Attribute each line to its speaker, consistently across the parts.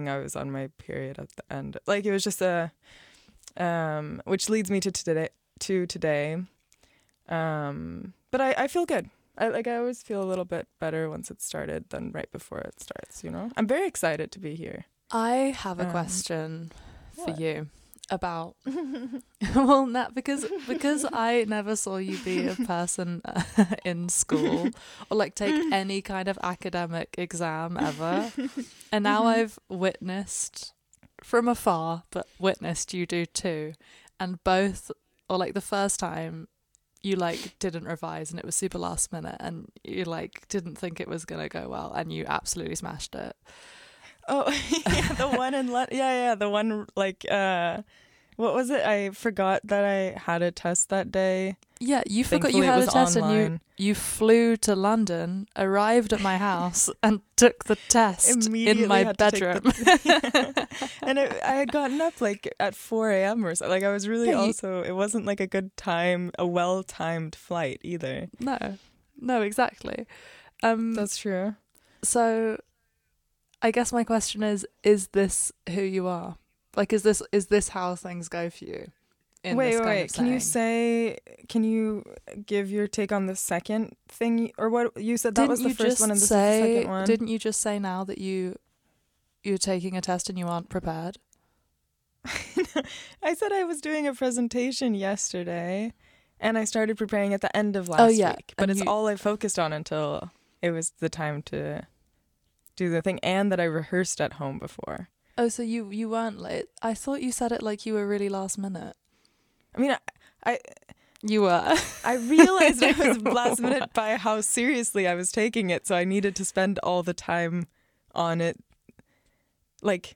Speaker 1: knowing I was on my period at the end. Like it was just a which leads me to today. But I feel good. I always feel a little bit better once it started than right before it starts, you know? I'm very excited to be here.
Speaker 2: I have a question for
Speaker 1: what?
Speaker 2: you about well, Nat, because I never saw you be a person in school or like take any kind of academic exam ever, and now I've witnessed from afar, but witnessed you do too, and both, or like the first time you like didn't revise and it was super last minute and you like didn't think it was gonna go well and you absolutely smashed it.
Speaker 1: Oh, yeah, the one in the one like what was it? I forgot that I had a test that day.
Speaker 2: Yeah, you forgot
Speaker 1: Thankfully,
Speaker 2: you had
Speaker 1: it
Speaker 2: a
Speaker 1: was
Speaker 2: test
Speaker 1: online.
Speaker 2: and you flew to London, arrived at my house and took the test
Speaker 1: Immediately
Speaker 2: in my
Speaker 1: had to take
Speaker 2: bedroom.
Speaker 1: And I had gotten up like at 4 a.m. or so. Like I was really it wasn't like a good time, a well-timed flight either.
Speaker 2: No, exactly.
Speaker 1: That's true.
Speaker 2: So I guess my question is this who you are? Like, is this how things go for you?
Speaker 1: Wait. Can you give your take on the second thing, or what you said? That was the first one, and this is the second one.
Speaker 2: Didn't you just say now that you're taking a test and you aren't prepared?
Speaker 1: I said I was doing a presentation yesterday, and I started preparing at the end of last week. But it's all I focused on until it was the time to do the thing, and that I rehearsed at home before.
Speaker 2: Oh, so you weren't late. I thought you said it like you were really last minute.
Speaker 1: I mean,
Speaker 2: you were.
Speaker 1: I realized I was last minute by how seriously I was taking it, so I needed to spend all the time on it. Like,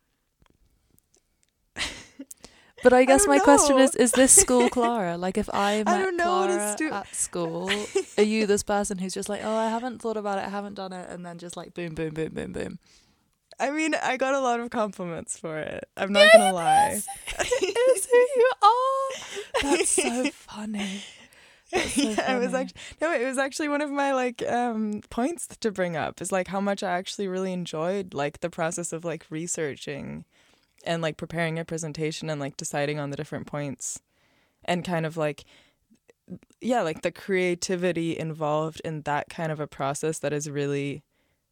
Speaker 2: but I guess my question is this school Clara? Like, if I met Clara at school, are you this person who's just like, oh, I haven't thought about it, I haven't done it, and then just like boom, boom, boom, boom, boom?
Speaker 1: I mean, I got a lot of compliments for it. I'm not gonna lie.
Speaker 2: It is who you are. That's so funny.
Speaker 1: It was actually one of my like points to bring up is like how much I actually really enjoyed like the process of like researching and like preparing a presentation and like deciding on the different points and kind of like like the creativity involved in that kind of a process that is really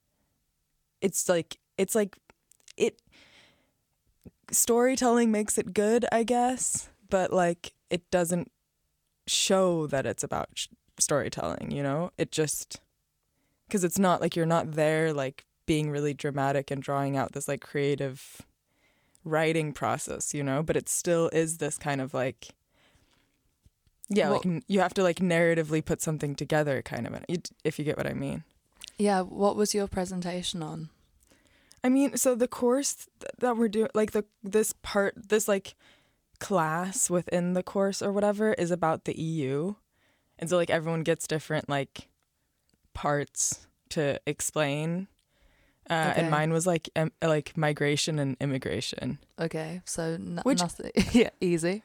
Speaker 1: storytelling makes it good, I guess, but like it doesn't show that it's about storytelling, you know? It just, because it's not like you're not there like being really dramatic and drawing out this like creative writing process, you know? But it still is this kind of like, like you have to like narratively put something together kind of, if you get what I mean.
Speaker 2: Yeah, what was your presentation on?
Speaker 1: I mean, so the course that we're doing, like this like class within the course or whatever is about the EU. And so like everyone gets different like parts to explain. And mine was like migration and immigration.
Speaker 2: Okay, so nothing. Yeah, easy.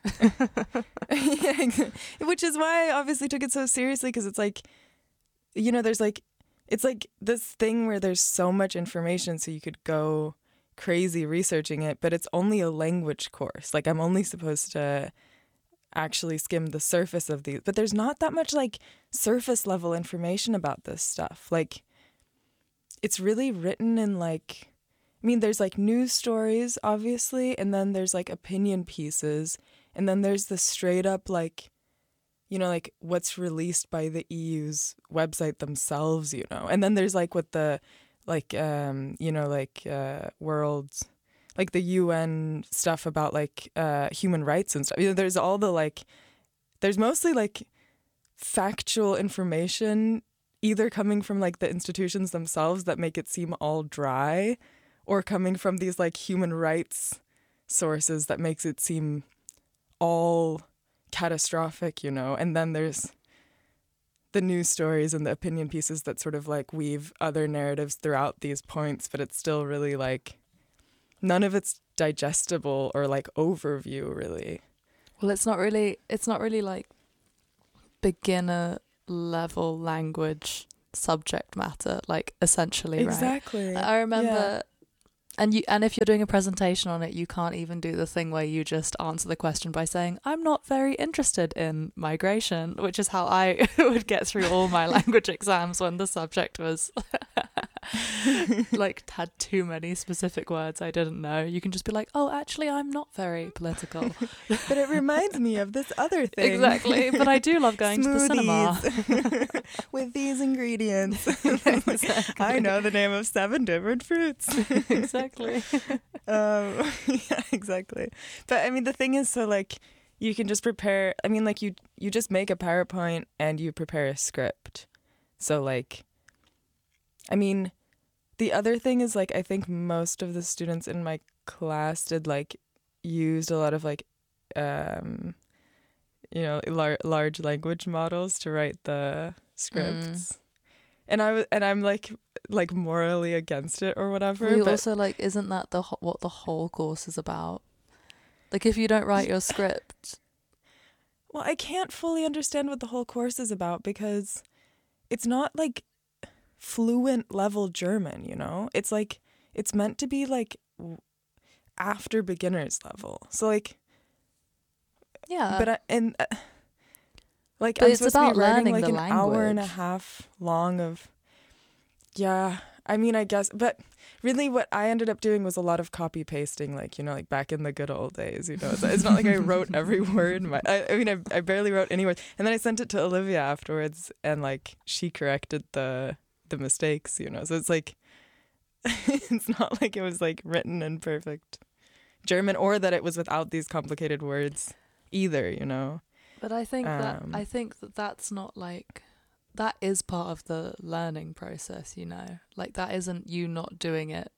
Speaker 1: Which is why I obviously took it so seriously, because it's like, you know, there's like, it's like this thing where there's so much information, so you could go crazy researching it, but it's only a language course. Like I'm only supposed to actually skim the surface of these, but there's not that much like surface level information about this stuff. Like it's really written in like, I mean, there's like news stories, obviously, and then there's like opinion pieces, and then there's the straight up like, you know, like what's released by the EU's website themselves, you know, and then there's like what the like, you know, like world's, like the UN stuff about like human rights and stuff. You know, there's all the like, there's mostly like factual information either coming from like the institutions themselves that make it seem all dry, or coming from these like human rights sources that makes it seem all catastrophic, you know. And then there's the news stories and the opinion pieces that sort of like weave other narratives throughout these points, but it's still really like none of it's digestible or like overview really.
Speaker 2: Well, it's not really like beginner level language subject matter, like essentially,
Speaker 1: exactly.
Speaker 2: Right? I remember And if you're doing a presentation on it, you can't even do the thing where you just answer the question by saying, I'm not very interested in migration, which is how I would get through all my language exams when the subject was like had too many specific words I didn't know. You can just be like, oh, actually, I'm not very political.
Speaker 1: But it reminds me of this other thing.
Speaker 2: Exactly. But I do love going to the cinema.
Speaker 1: With these ingredients.
Speaker 2: Exactly.
Speaker 1: I know the name of 7 different fruits.
Speaker 2: Exactly.
Speaker 1: Yeah, exactly. But I mean, the thing is, so like, you can just prepare. I mean, like you just make a PowerPoint and you prepare a script. So like, I mean, the other thing is like, I think most of the students in my class did like used a lot of like, large language models to write the scripts. And I'm like morally against it or whatever.
Speaker 2: Well,
Speaker 1: but
Speaker 2: also like, isn't that what the whole course is about? Like, if you don't write your script,
Speaker 1: well, I can't fully understand what the whole course is about because it's not like fluent level German, you know? It's like it's meant to be like after beginner's level. So like,
Speaker 2: yeah.
Speaker 1: but like
Speaker 2: But
Speaker 1: I'm
Speaker 2: it's
Speaker 1: supposed
Speaker 2: about
Speaker 1: to be writing
Speaker 2: learning
Speaker 1: like
Speaker 2: the
Speaker 1: an hour and a
Speaker 2: language.
Speaker 1: half long of, yeah. I mean, I guess, but really what I ended up doing was a lot of copy pasting, like, you know, like back in the good old days, you know. It's not like I wrote every word. I mean, I barely wrote any words. And then I sent it to Olivia afterwards and like she corrected the mistakes, you know. So it's like, it's not like it was like written in perfect German or that it was without these complicated words either, you know.
Speaker 2: But I think that that's not like, that is part of the learning process, you know. Like, that isn't you not doing it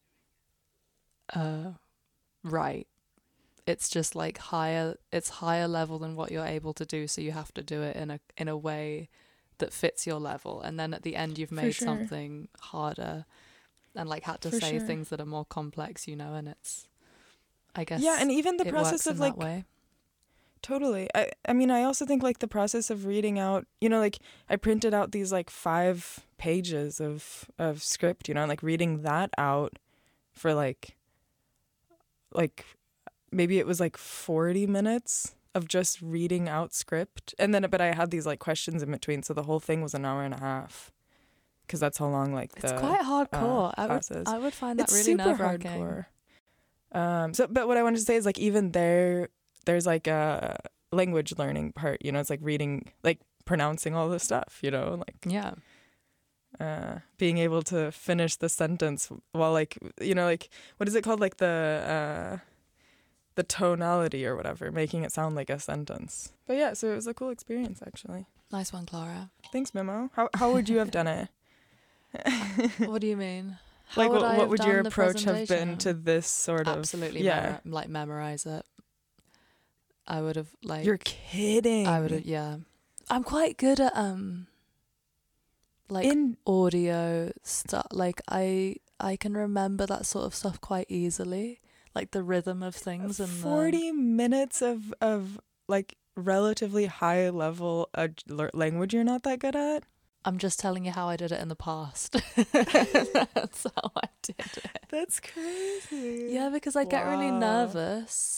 Speaker 2: right. It's just like higher level than what you're able to do, so you have to do it in a way that fits your level, and then at the end you've made something harder and like had to say things that are more complex, you know. And it's, I guess,
Speaker 1: yeah, and even the
Speaker 2: it
Speaker 1: process
Speaker 2: works
Speaker 1: of
Speaker 2: in
Speaker 1: like
Speaker 2: that way.
Speaker 1: Totally. I mean, I also think like the process of reading out, you know, like I printed out these like 5 pages of script, you know, and like reading that out for like maybe it was like 40 minutes of just reading out script. And then, but I had these like questions in between. So the whole thing was an hour and a half because that's how long like the
Speaker 2: It's quite hardcore. I would find that really nerve-wracking.
Speaker 1: So, but what I wanted to say is like even there's like a language learning part, you know, it's like reading, like pronouncing all this stuff, you know, like being able to finish the sentence while like, you know, like what is it called, like the tonality or whatever, making it sound like a sentence. But yeah, so it was a cool experience actually.
Speaker 2: Nice one, Clara.
Speaker 1: Thanks, Mimo. How would you have done it?
Speaker 2: What do you mean?
Speaker 1: Like what would your approach have been to this sort of?
Speaker 2: Absolutely, like memorize it. I would have like.
Speaker 1: You're kidding.
Speaker 2: I would have, yeah. I'm quite good at like audio stuff. Like I can remember that sort of stuff quite easily, like the rhythm of things. And
Speaker 1: 40 minutes of like relatively high level language you're not that good at.
Speaker 2: I'm just telling you how I did it in the past. That's how I did it.
Speaker 1: That's crazy.
Speaker 2: Yeah, because I get really nervous.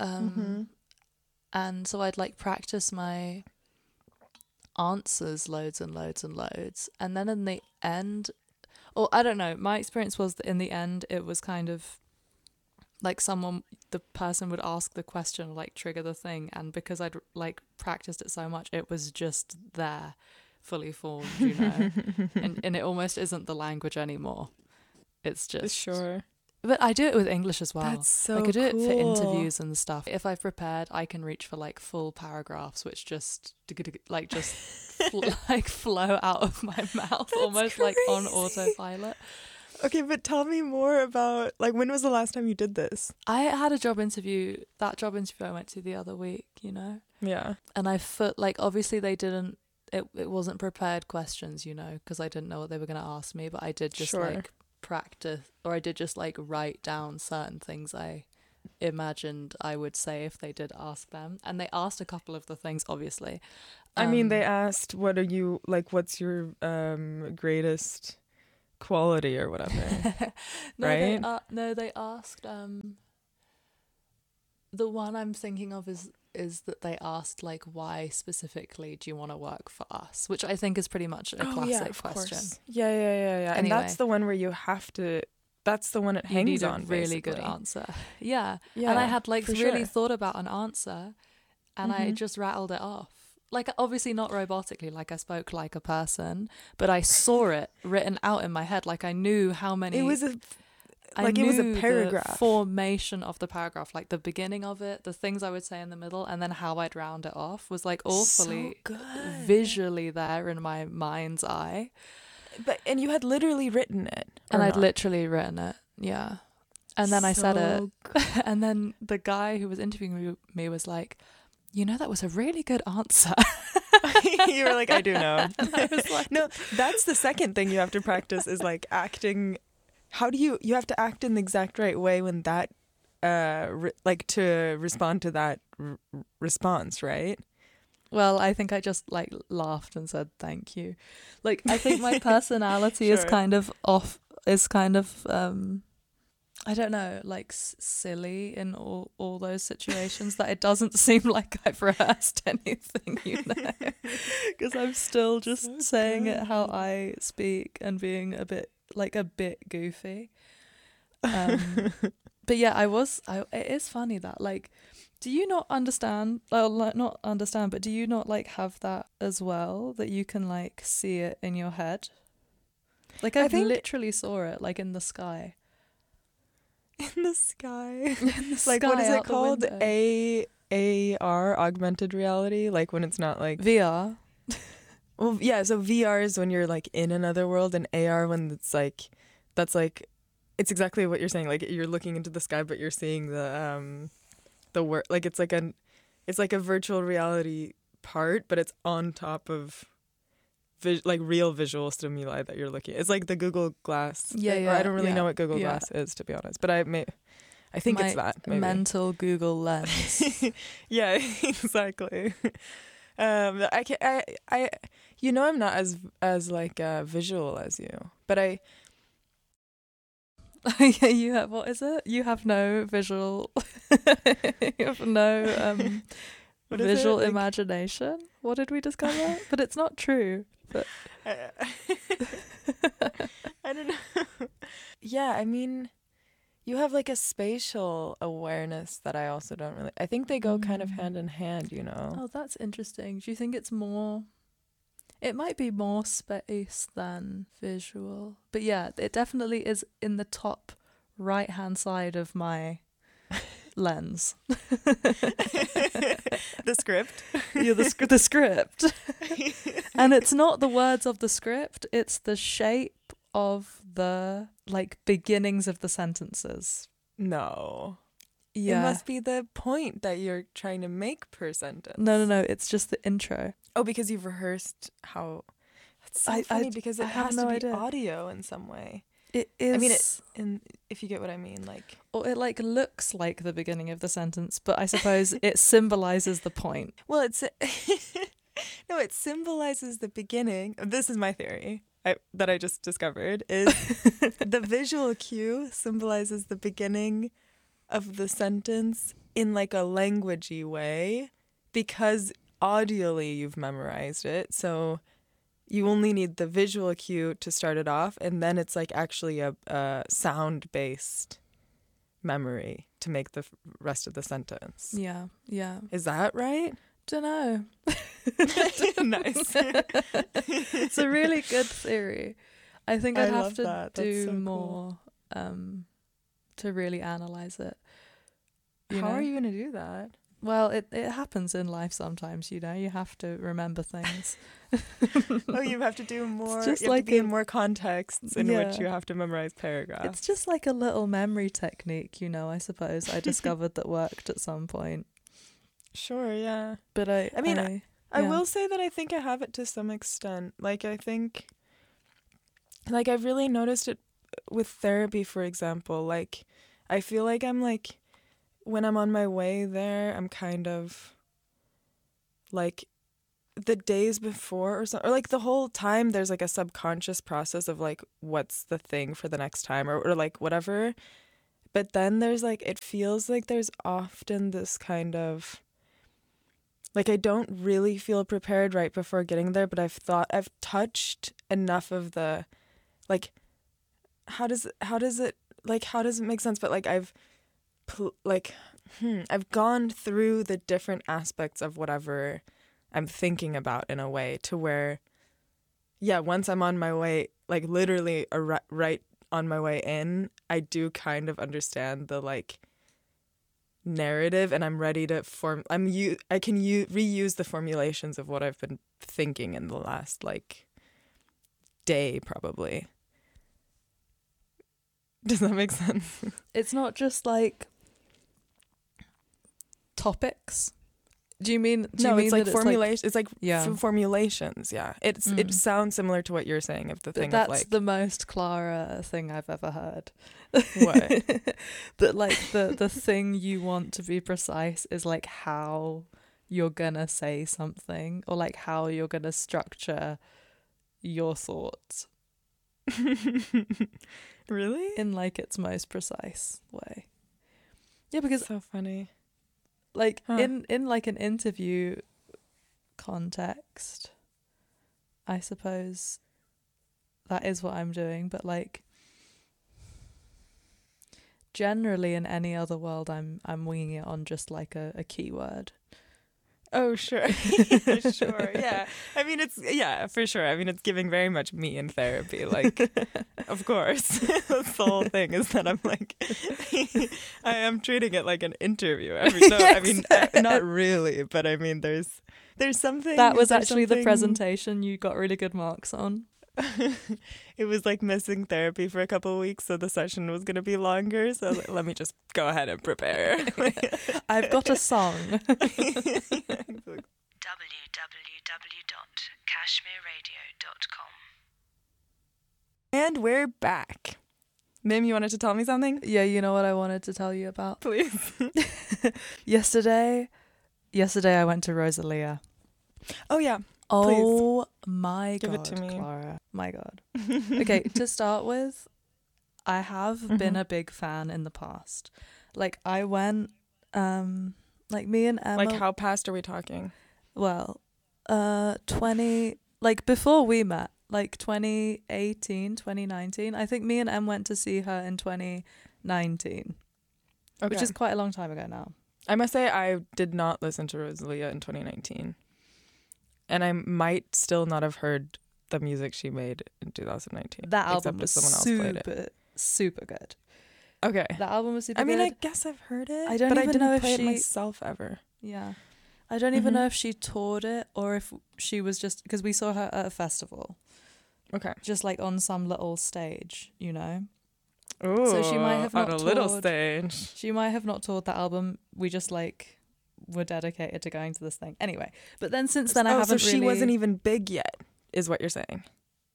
Speaker 2: And so I'd like practice my answers loads and loads and loads. And then in the end, or I don't know, my experience was that in the end, it was kind of like the person would ask the question, or like trigger the thing. And because I'd like practiced it so much, it was just there, fully formed, you know. and it almost isn't the language anymore. It's just.
Speaker 1: Sure.
Speaker 2: But I do it with English as well.
Speaker 1: That's so
Speaker 2: I could do it
Speaker 1: cool.
Speaker 2: for interviews and stuff. If I've prepared, I can reach for like full paragraphs, which just like like flow out of my mouth. That's almost crazy. Like on autopilot.
Speaker 1: Okay, but tell me more about, like, when was the last time you did this?
Speaker 2: I had a job interview. That job interview I went to the other week, you know.
Speaker 1: Yeah.
Speaker 2: And I felt like obviously they didn't. It wasn't prepared questions, you know, because I didn't know what they were going to ask me. But I did just like practice, or I did just like write down certain things I imagined I would say if they did ask them. And they asked a couple of the things, obviously.
Speaker 1: I mean, they asked, what's your greatest quality or whatever.
Speaker 2: No,
Speaker 1: Right?
Speaker 2: they asked. The one I'm thinking of is that they asked like, why specifically do you want to work for us? Which I think is pretty much a classic question.
Speaker 1: Yeah. And
Speaker 2: Anyway.
Speaker 1: that's the one where you have to. That's the one it
Speaker 2: You
Speaker 1: hangs
Speaker 2: need a
Speaker 1: on.
Speaker 2: really good
Speaker 1: basically.
Speaker 2: answer. Yeah.
Speaker 1: Yeah,
Speaker 2: And I had like
Speaker 1: for
Speaker 2: really
Speaker 1: sure.
Speaker 2: thought about an answer, and I
Speaker 1: Mhm.
Speaker 2: just rattled it off. Like, obviously not robotically, like I spoke like a person, but I saw it written out in my head. Like I knew how many.
Speaker 1: It was
Speaker 2: I
Speaker 1: it was a
Speaker 2: knew
Speaker 1: paragraph.
Speaker 2: the formation of the paragraph, like the beginning of it, the things I would say in the middle, and then how I'd round it off was like awfully
Speaker 1: so good.
Speaker 2: visually there in my mind's eye.
Speaker 1: And you had literally written it.
Speaker 2: And
Speaker 1: or
Speaker 2: I'd
Speaker 1: not?
Speaker 2: literally written it, yeah. And then I said it,
Speaker 1: So
Speaker 2: and then the guy who was interviewing me was like, you know, that was a really good answer.
Speaker 1: You were like, I do know.
Speaker 2: And I was like,
Speaker 1: No, that's the second thing you have to practice is like acting. How do you have to act in the exact right way when that, like to respond to that response, right?
Speaker 2: well, I think I just like laughed and said thank you. Like, I think my personality is
Speaker 1: Sure.
Speaker 2: kind of off, is kind of, I don't know, like silly in all those situations that it doesn't seem like I've rehearsed anything, you know, because I'm still just
Speaker 1: So
Speaker 2: saying it how
Speaker 1: good.
Speaker 2: I speak and being a bit goofy. But yeah, it is funny that like, do you not understand, well, like, not understand, but do you not like have that as well, that you can like see it in your head? Like
Speaker 1: I
Speaker 2: I've
Speaker 1: think-
Speaker 2: literally saw it like in the sky.
Speaker 1: In the sky.
Speaker 2: In the
Speaker 1: Like, what is
Speaker 2: sky
Speaker 1: it
Speaker 2: out the
Speaker 1: called?
Speaker 2: window.
Speaker 1: AR, augmented reality? Like when it's not like.
Speaker 2: VR.
Speaker 1: Well, yeah, so VR is when you're like in another world, and AR when it's like, that's like, it's exactly what you're saying. Like you're looking into the sky, but you're seeing the work. Like it's like a virtual reality part, but it's on top of like real visual stimuli that you're looking. It's like the Google Glass.
Speaker 2: Yeah,
Speaker 1: Or I don't really
Speaker 2: yeah,
Speaker 1: know what Google
Speaker 2: yeah.
Speaker 1: Glass is, to be honest, but I think it's
Speaker 2: My
Speaker 1: that. Maybe.
Speaker 2: mental Google lens.
Speaker 1: Yeah, exactly. I you know, I'm not as like visual as you, but I
Speaker 2: Yeah, you have, what is it? You have no visual. You have no
Speaker 1: What is
Speaker 2: visual
Speaker 1: it? Like-
Speaker 2: imagination. What did we discover? But it's not true. But
Speaker 1: I don't know. Yeah, I mean, you have like a spatial awareness that I also don't really. I think they go kind of hand in hand, you know.
Speaker 2: oh, that's interesting. Do you think it's more? It might be more space than visual, but yeah, it definitely is in the top right-hand side of my lens.
Speaker 1: The script.
Speaker 2: Yeah, the script. And it's not the words of the script, it's the shape of the like beginnings of the sentences.
Speaker 1: No.
Speaker 2: Yeah.
Speaker 1: It must be the point that you're trying to make per sentence.
Speaker 2: No, it's just the intro.
Speaker 1: Oh, because you've rehearsed how. That's so
Speaker 2: I
Speaker 1: funny because it
Speaker 2: I have
Speaker 1: has
Speaker 2: no
Speaker 1: to be
Speaker 2: idea.
Speaker 1: audio in some way.
Speaker 2: It is,
Speaker 1: I mean, and if you get what I mean, like.
Speaker 2: or it like looks like the beginning of the sentence, but I suppose it symbolizes the point.
Speaker 1: Well, it's no, it symbolizes the beginning. This is my theory that I just discovered is the visual cue symbolizes the beginning of the sentence in like a languagey way because audially you've memorized it. So you only need the visual cue to start it off, and then it's like actually a sound-based memory to make the rest of the sentence.
Speaker 2: Yeah.
Speaker 1: Is that right?
Speaker 2: Dunno.
Speaker 1: Nice.
Speaker 2: It's a really good theory. I think I'd
Speaker 1: I
Speaker 2: have
Speaker 1: love
Speaker 2: to
Speaker 1: that. That's
Speaker 2: do
Speaker 1: so cool.
Speaker 2: more to really analyze it.
Speaker 1: How
Speaker 2: know?
Speaker 1: are you going to do that?
Speaker 2: Well, it happens in life sometimes, you know. You have to remember things.
Speaker 1: Oh, you have to do more.
Speaker 2: just
Speaker 1: You have
Speaker 2: like
Speaker 1: to be in
Speaker 2: a-
Speaker 1: more contexts in which
Speaker 2: Yeah.
Speaker 1: you have to memorize paragraphs.
Speaker 2: It's just like a little memory technique, you know, I suppose. I discovered that worked at some point.
Speaker 1: Sure, yeah.
Speaker 2: But I
Speaker 1: mean, I
Speaker 2: yeah.
Speaker 1: will say that I think I have it to some extent. Like, I think, like, I've really noticed it with therapy, for example. Like, I feel like I'm like, when I'm on my way there, I'm kind of like the days before or something, or like the whole time there's like a subconscious process of like what's the thing for the next time, or like whatever. But then there's like, it feels like there's often this kind of like, I don't really feel prepared right before getting there, but I've touched enough of the like, how does it make sense? But like I've gone through the different aspects of whatever I'm thinking about in a way to where, yeah, once I'm on my way, like literally right on my way in, I do kind of understand the like narrative, and I'm ready to I can reuse the formulations of what I've been thinking in the last like day probably. Does that make sense?
Speaker 2: It's not just like topics. Do you mean
Speaker 1: it's like formulation. It's like
Speaker 2: yeah.
Speaker 1: Formulations. Yeah, it sounds similar to what you're saying of the thing.
Speaker 2: That's
Speaker 1: of like
Speaker 2: the most Clara thing I've ever heard.
Speaker 1: What?
Speaker 2: That like the thing you want to be precise is like how you're gonna say something, or like how you're gonna structure your thoughts.
Speaker 1: Really?
Speaker 2: In like its most precise way. Yeah, because
Speaker 1: so funny.
Speaker 2: Like in like an interview context, I suppose that is what I'm doing, but like generally in any other world I'm winging it on just like a keyword.
Speaker 1: Oh, sure. Sure, yeah. I mean, for sure. I mean, it's giving very much me in therapy. Like, of course. That's the whole thing, is that I'm like, I am treating it like an interview. I mean, not really, but I mean, there's something.
Speaker 2: That was actually the presentation you got really good marks on.
Speaker 1: It was like missing therapy for a couple of weeks, so the session was going to be longer, so let me just go ahead and prepare.
Speaker 2: I've got a song.
Speaker 3: www.cashmereradio.com.
Speaker 1: And we're back. Mim, you wanted to tell me something?
Speaker 2: Yeah, you know what I wanted to tell you about?
Speaker 1: Please.
Speaker 2: Yesterday I went to Rosalia.
Speaker 1: Oh, yeah.
Speaker 2: Oh my
Speaker 1: Give
Speaker 2: God,
Speaker 1: it to me.
Speaker 2: Clara. My God. Okay, to start with, I have been a big fan in the past. Like I went, like me and Emma.
Speaker 1: Like how past are we talking?
Speaker 2: Well, 20, like before we met, like 2018, 2019. I think me and Em went to see her in 2019, which is quite a long time ago now.
Speaker 1: I must say I did not listen to Rosalia in 2019. And I might still not have heard the music she made in 2019.
Speaker 2: That album was super good.
Speaker 1: Okay.
Speaker 2: That album was super good.
Speaker 1: I mean, I guess I've heard it.
Speaker 2: I don't
Speaker 1: but
Speaker 2: even
Speaker 1: I didn't
Speaker 2: know if
Speaker 1: play
Speaker 2: she
Speaker 1: it myself ever.
Speaker 2: Yeah. I don't even know if she toured it or if she was just, because we saw her at a festival.
Speaker 1: Okay.
Speaker 2: Just like on some little stage, you know.
Speaker 1: Ooh,
Speaker 2: so she might have not
Speaker 1: on a
Speaker 2: toured,
Speaker 1: little stage.
Speaker 2: She might have not toured that album. We just like were dedicated to going to this thing. Anyway, but then since then I haven't
Speaker 1: so she wasn't even big yet, is what you're saying.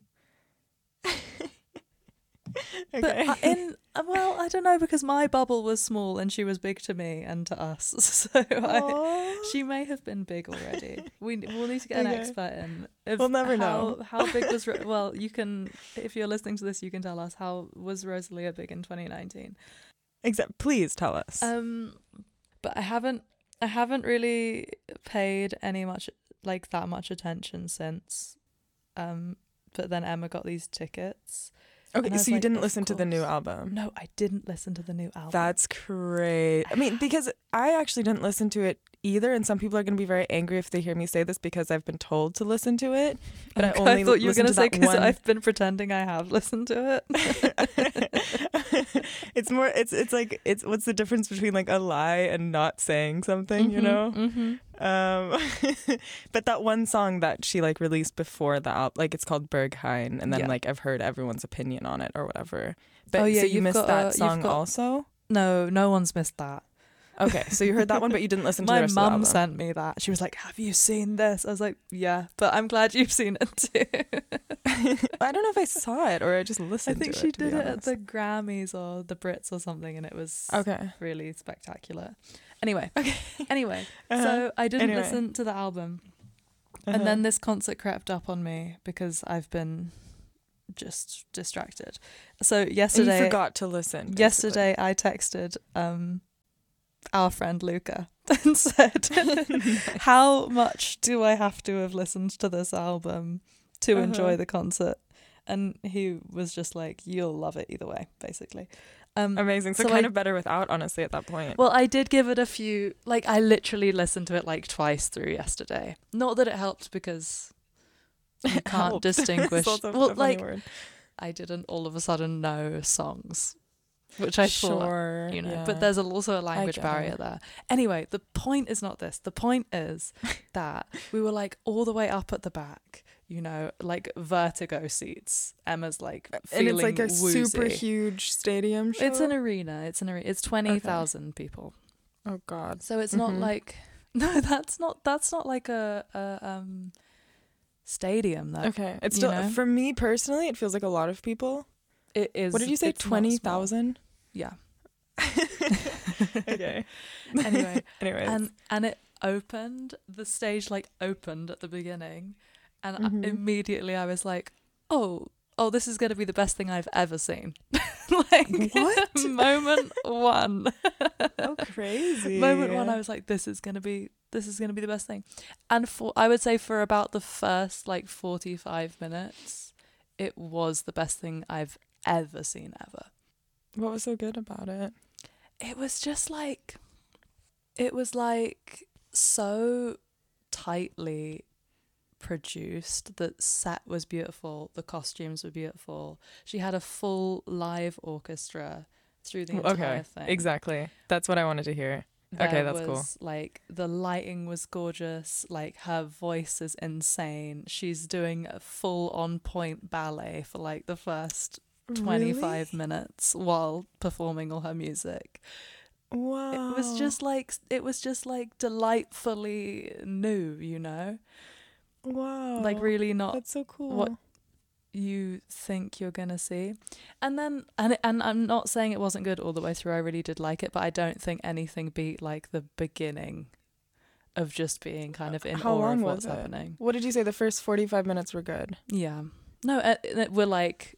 Speaker 1: Okay.
Speaker 2: But I don't know, because my bubble was small and she was big to me and to us. So she may have been big already. We'll need to get an expert in.
Speaker 1: We'll never know.
Speaker 2: How big was well, you can, if you're listening to this, you can tell us, how was Rosalia big in 2019?
Speaker 1: Please tell us.
Speaker 2: But I haven't really paid that much attention since. But then Emma got these tickets.
Speaker 1: Okay, so you didn't listen to the new album?
Speaker 2: No, I didn't listen to the new album.
Speaker 1: That's great. I mean, because I actually didn't listen to it either, and some people are going to be very angry if they hear me say this because I've been told to listen to it. But I only
Speaker 2: thought you were
Speaker 1: going to
Speaker 2: say because I've been pretending I have listened to it.
Speaker 1: It's more. It's like what's the difference between like a lie and not saying something? You know.
Speaker 2: Mm-hmm.
Speaker 1: But that one song that she like released before the album, like it's called Berghain, and then like I've heard everyone's opinion on it or whatever. But so you missed that song also?
Speaker 2: No one's missed that.
Speaker 1: Okay, so you heard that one, but you didn't listen to the rest of the
Speaker 2: album. My
Speaker 1: album.
Speaker 2: mum sent me that. She was like, "Have you seen this?" I was like, "Yeah," but I'm glad you've seen it too.
Speaker 1: I don't know if I saw it or I just listened to it.
Speaker 2: I think she did it at the Grammys or the Brits or something, and it was really spectacular. Anyway, so I didn't listen to the album, And then this concert crept up on me because I've been just distracted. So yesterday,
Speaker 1: and you forgot to listen. Basically.
Speaker 2: Yesterday I texted our friend Luca and said, how much do I have to have listened to this album to enjoy the concert? And he was just like, you'll love it either way, basically.
Speaker 1: Amazing. So kind of better without, honestly, at that point.
Speaker 2: Well, I did give it a few, like I literally listened to it like twice through yesterday. Not that it helped because you can't distinguish. Well, like word. I didn't all of a sudden know songs, which I thought, you know, yeah. But there's also a language barrier there. Anyway, the point is not this. The point is that we were like all the way up at the back, you know, like vertigo seats. Emma's like feeling
Speaker 1: and it's like a
Speaker 2: woozy.
Speaker 1: Super huge stadium show?
Speaker 2: It's an arena. It's 20,000 people.
Speaker 1: Oh God.
Speaker 2: So it's not like that's not like a stadium though.
Speaker 1: Okay. It's still for me personally it feels like a lot of people.
Speaker 2: It is.
Speaker 1: What did you say? 20,000?
Speaker 2: Yeah.
Speaker 1: Okay.
Speaker 2: Anyways.
Speaker 1: And
Speaker 2: it opened, the stage like opened at the beginning, and immediately I was like, oh, this is going to be the best thing I've ever seen. Like, what? Moment one.
Speaker 1: Oh, crazy.
Speaker 2: Moment one, I was like, this is going to be the best thing. And I would say for about the first like 45 minutes, it was the best thing I've ever seen ever.
Speaker 1: What was so good about it?
Speaker 2: It was just like, it was like so tightly produced. The set was beautiful, the costumes were beautiful. She had a full live orchestra through the entire thing.
Speaker 1: Exactly. That's what I wanted to hear. That's cool.
Speaker 2: Like the lighting was gorgeous, like her voice is insane. She's doing a full on point ballet for like the first 25 minutes while performing all her music.
Speaker 1: Wow.
Speaker 2: It was just like delightfully new, you know?
Speaker 1: Wow.
Speaker 2: Like really not
Speaker 1: That's so cool.
Speaker 2: What you think you're gonna see. And then and I'm not saying it wasn't good all the way through. I really did like it, but I don't think anything beat like the beginning of just being kind of in awe of what's happening.
Speaker 1: What did you say? The first 45 minutes were good.
Speaker 2: Yeah. No, we're like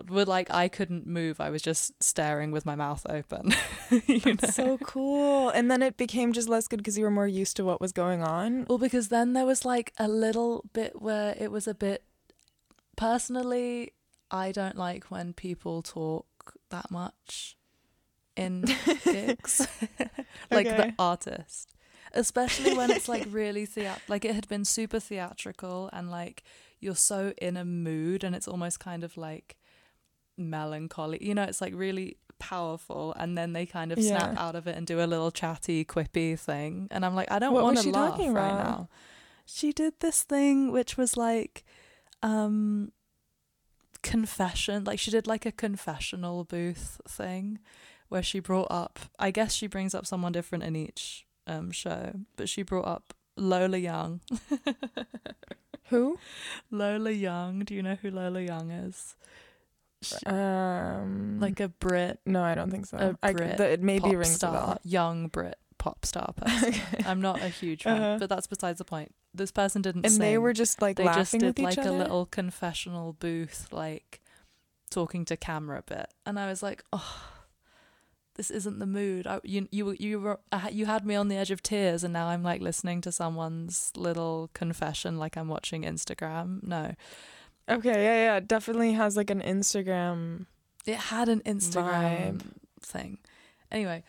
Speaker 2: I couldn't move. I was just staring with my mouth open.
Speaker 1: That's so cool. And then it became just less good because you were more used to what was going on.
Speaker 2: Well, because then there was like a little bit where it was a bit. Personally, I don't like when people talk that much in gigs, like the artist, especially when it's like really like it had been super theatrical and like you're so in a mood and it's almost kind of like melancholy, you know, it's like really powerful, and then they kind of snap out of it and do a little chatty quippy thing, and I'm like, I don't want to laugh right now. She did this thing which was like confession, like she did like a confessional booth thing where she brought up, I guess she brings up someone different in each show, but she brought up Lola Young.
Speaker 1: Who?
Speaker 2: Lola Young. Do you know who Lola Young is? Like a Brit.
Speaker 1: No, I don't think so.
Speaker 2: A Brit
Speaker 1: it maybe rings
Speaker 2: star,
Speaker 1: a bell.
Speaker 2: young Brit pop star person. Okay. I'm not a huge fan, but that's besides the point. This person didn't sing.
Speaker 1: And they were just like laughing with each other? They just did like a little
Speaker 2: confessional booth, like talking to camera a bit. And I was like, oh, this isn't the mood. You had me on the edge of tears, and now I'm like listening to someone's little confession like I'm watching Instagram. No.
Speaker 1: Okay, yeah, it definitely has like an Instagram.
Speaker 2: It had an Instagram thing. Anyway.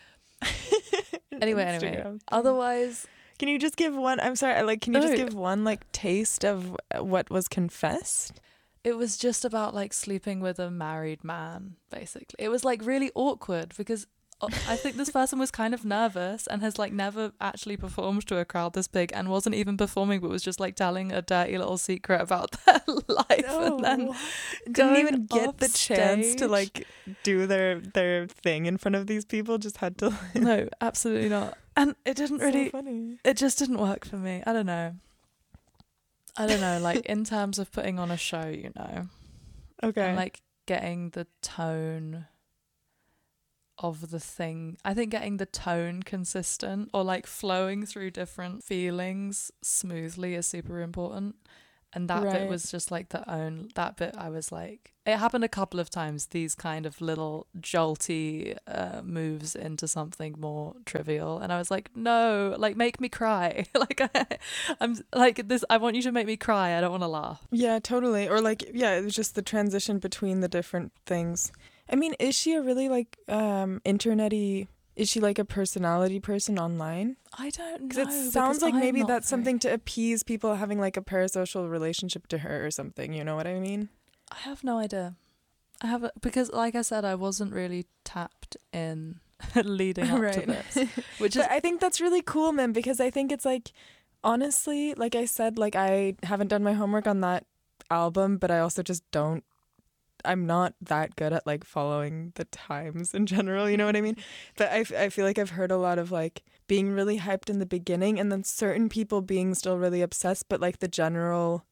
Speaker 2: Otherwise,
Speaker 1: can you just give one? I'm sorry. Like, can you just give one like taste of what was confessed?
Speaker 2: It was just about like sleeping with a married man, basically. It was like really awkward because I think this person was kind of nervous and has like never actually performed to a crowd this big and wasn't even performing, but was just like telling a dirty little secret about their life, and then
Speaker 1: didn't even get the chance to like do their thing in front of these people. Just had to.
Speaker 2: No, absolutely not. And it didn't really.
Speaker 1: So funny.
Speaker 2: It just didn't work for me. I don't know. Like in terms of putting on a show, you know.
Speaker 1: Okay.
Speaker 2: And like getting the tone of the thing. I think getting the tone consistent or like flowing through different feelings smoothly is super important. And that bit
Speaker 1: Right.
Speaker 2: was just like that bit I was like, it happened a couple of times, these kind of little jolty moves into something more trivial. And I was like, no, like make me cry. Like I'm like this, I want you to make me cry. I don't want to laugh.
Speaker 1: Yeah, totally. Or like, yeah, it was just the transition between the different things. I mean, is she a really like internet-y, is she like a personality person online?
Speaker 2: I don't know.
Speaker 1: Because it sounds like
Speaker 2: I'm
Speaker 1: maybe
Speaker 2: not
Speaker 1: that's
Speaker 2: very-
Speaker 1: something to appease people having like a parasocial relationship to her or something. You know what I mean?
Speaker 2: I have no idea. Because like I said, I wasn't really tapped in leading up to
Speaker 1: Right.
Speaker 2: this, which is
Speaker 1: But I think that's really cool, man, because I think it's like, honestly, like I said, like I haven't done my homework on that album, but I also just don't. I'm not that good at like following the times in general, you know what I mean? But I feel like I've heard a lot of like being really hyped in the beginning and then certain people being still really obsessed, but like the general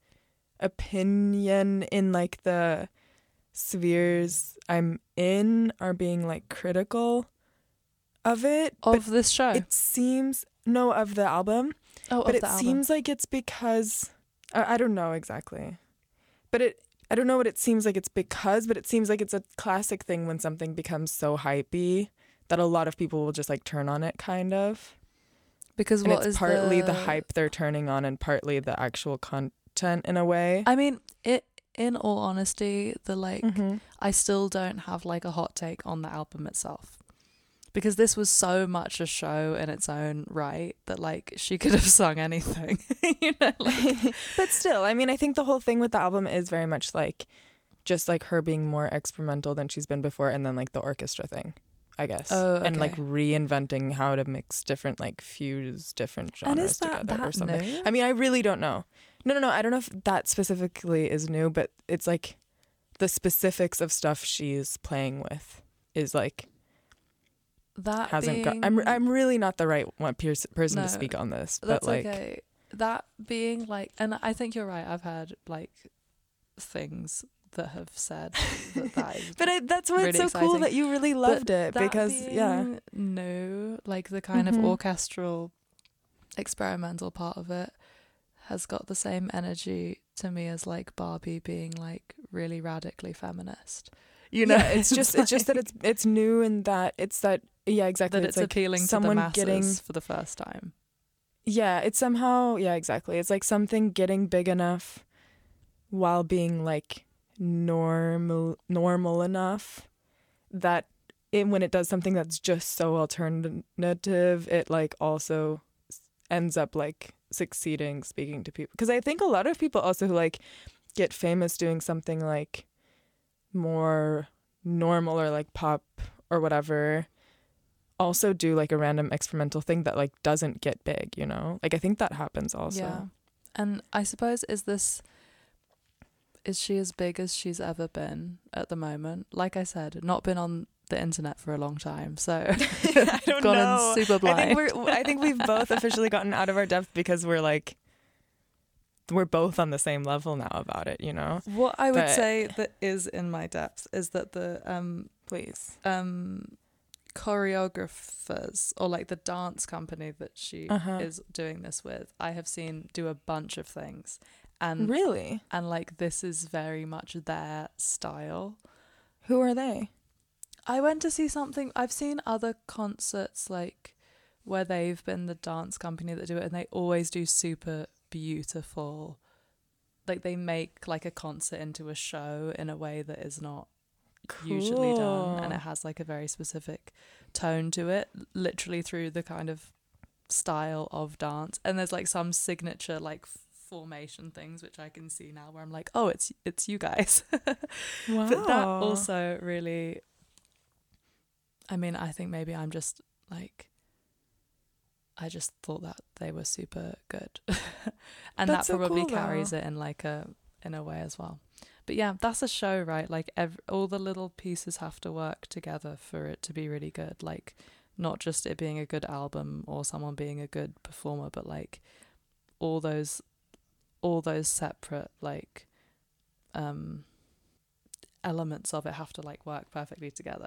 Speaker 1: opinion in like the spheres I'm in are being like critical of it.
Speaker 2: of this show.
Speaker 1: It seems, no, of the album,
Speaker 2: But
Speaker 1: but
Speaker 2: of
Speaker 1: it
Speaker 2: the album.
Speaker 1: seems like it's because, I don't know exactly. But I don't know what it seems like it's because, but it seems like it's a classic thing when something becomes so hypey that a lot of people will just like turn on it, kind of.
Speaker 2: Because
Speaker 1: And
Speaker 2: what
Speaker 1: it's
Speaker 2: is
Speaker 1: partly the hype they're turning on and partly the actual content in a way.
Speaker 2: I mean, in all honesty, the like
Speaker 1: Mhm.
Speaker 2: I still don't have like a hot take on the album itself. Because this was so much a show in its own right that like she could have sung anything. You know, like
Speaker 1: But still, I mean, I think the whole thing with the album is very much like just like her being more experimental than she's been before, and then like the orchestra thing, I guess.
Speaker 2: Oh,
Speaker 1: And like
Speaker 2: okay.
Speaker 1: reinventing how to mix different, like fuse different genres
Speaker 2: and is that
Speaker 1: together or
Speaker 2: that
Speaker 1: something.
Speaker 2: new?
Speaker 1: I mean, I really don't know. No. I don't know if that specifically is new, but it's like the specifics of stuff she's playing with is like
Speaker 2: that
Speaker 1: hasn't got.
Speaker 2: being,
Speaker 1: I'm really not the right person
Speaker 2: No,
Speaker 1: to speak on this, but
Speaker 2: that's
Speaker 1: like
Speaker 2: okay. That being like, and I think you're right. I've heard like things that have said that is
Speaker 1: But that's why it's
Speaker 2: really
Speaker 1: so cool
Speaker 2: exciting.
Speaker 1: that you really
Speaker 2: But
Speaker 1: loved it
Speaker 2: that
Speaker 1: because yeah.
Speaker 2: being new, like the kind of
Speaker 1: Mhm.
Speaker 2: orchestral experimental part of it has got the same energy to me as like Barbie being like really radically feminist. You know,
Speaker 1: Yeah, it's just that it's new and that it's that yeah, exactly.
Speaker 2: that it's
Speaker 1: like
Speaker 2: appealing to the
Speaker 1: someone
Speaker 2: masses
Speaker 1: getting
Speaker 2: for the first time.
Speaker 1: yeah, it's somehow yeah, exactly. It's like something getting big enough while being like normal enough that when it does something that's just so alternative, it like also ends up like succeeding speaking to people. Because I think a lot of people also who like get famous doing something like more normal or like pop or whatever also do like a random experimental thing that like doesn't get big, you know? Like I think that happens also.
Speaker 2: Yeah. And I suppose is she as big as she's ever been at the moment? Like I said, not been on the internet for a long time, so
Speaker 1: I don't
Speaker 2: gone
Speaker 1: know.
Speaker 2: in super blind.
Speaker 1: I think we've both officially gotten out of our depth because we're both on the same level now about it, you know?
Speaker 2: What I would
Speaker 1: But-
Speaker 2: say that is in my depth is that the
Speaker 1: Please.
Speaker 2: choreographers or like the dance company that she
Speaker 1: Uh-huh.
Speaker 2: is doing this with, I have seen do a bunch of things, and
Speaker 1: Really?
Speaker 2: and like this is very much their style.
Speaker 1: Who are they?
Speaker 2: I went to see something. I've seen other concerts like where they've been the dance company that do it, and they always do super beautiful. Like they make like a concert into a show in a way that is not usually done, and
Speaker 1: Cool.
Speaker 2: it has like a very specific tone to it, literally through the kind of style of dance. And there's like some signature like formation things which I can see now where I'm like, oh, it's you guys.
Speaker 1: Wow.
Speaker 2: But that also really, I mean, I think maybe I'm just like, I just thought that they were super good. And
Speaker 1: That's
Speaker 2: that
Speaker 1: so
Speaker 2: probably
Speaker 1: cool, though.
Speaker 2: carries it in like in a way as well. But yeah, that's a show, right? Like all the little pieces have to work together for it to be really good. Like not just it being a good album or someone being a good performer, but like all those separate like elements of it have to like work perfectly together.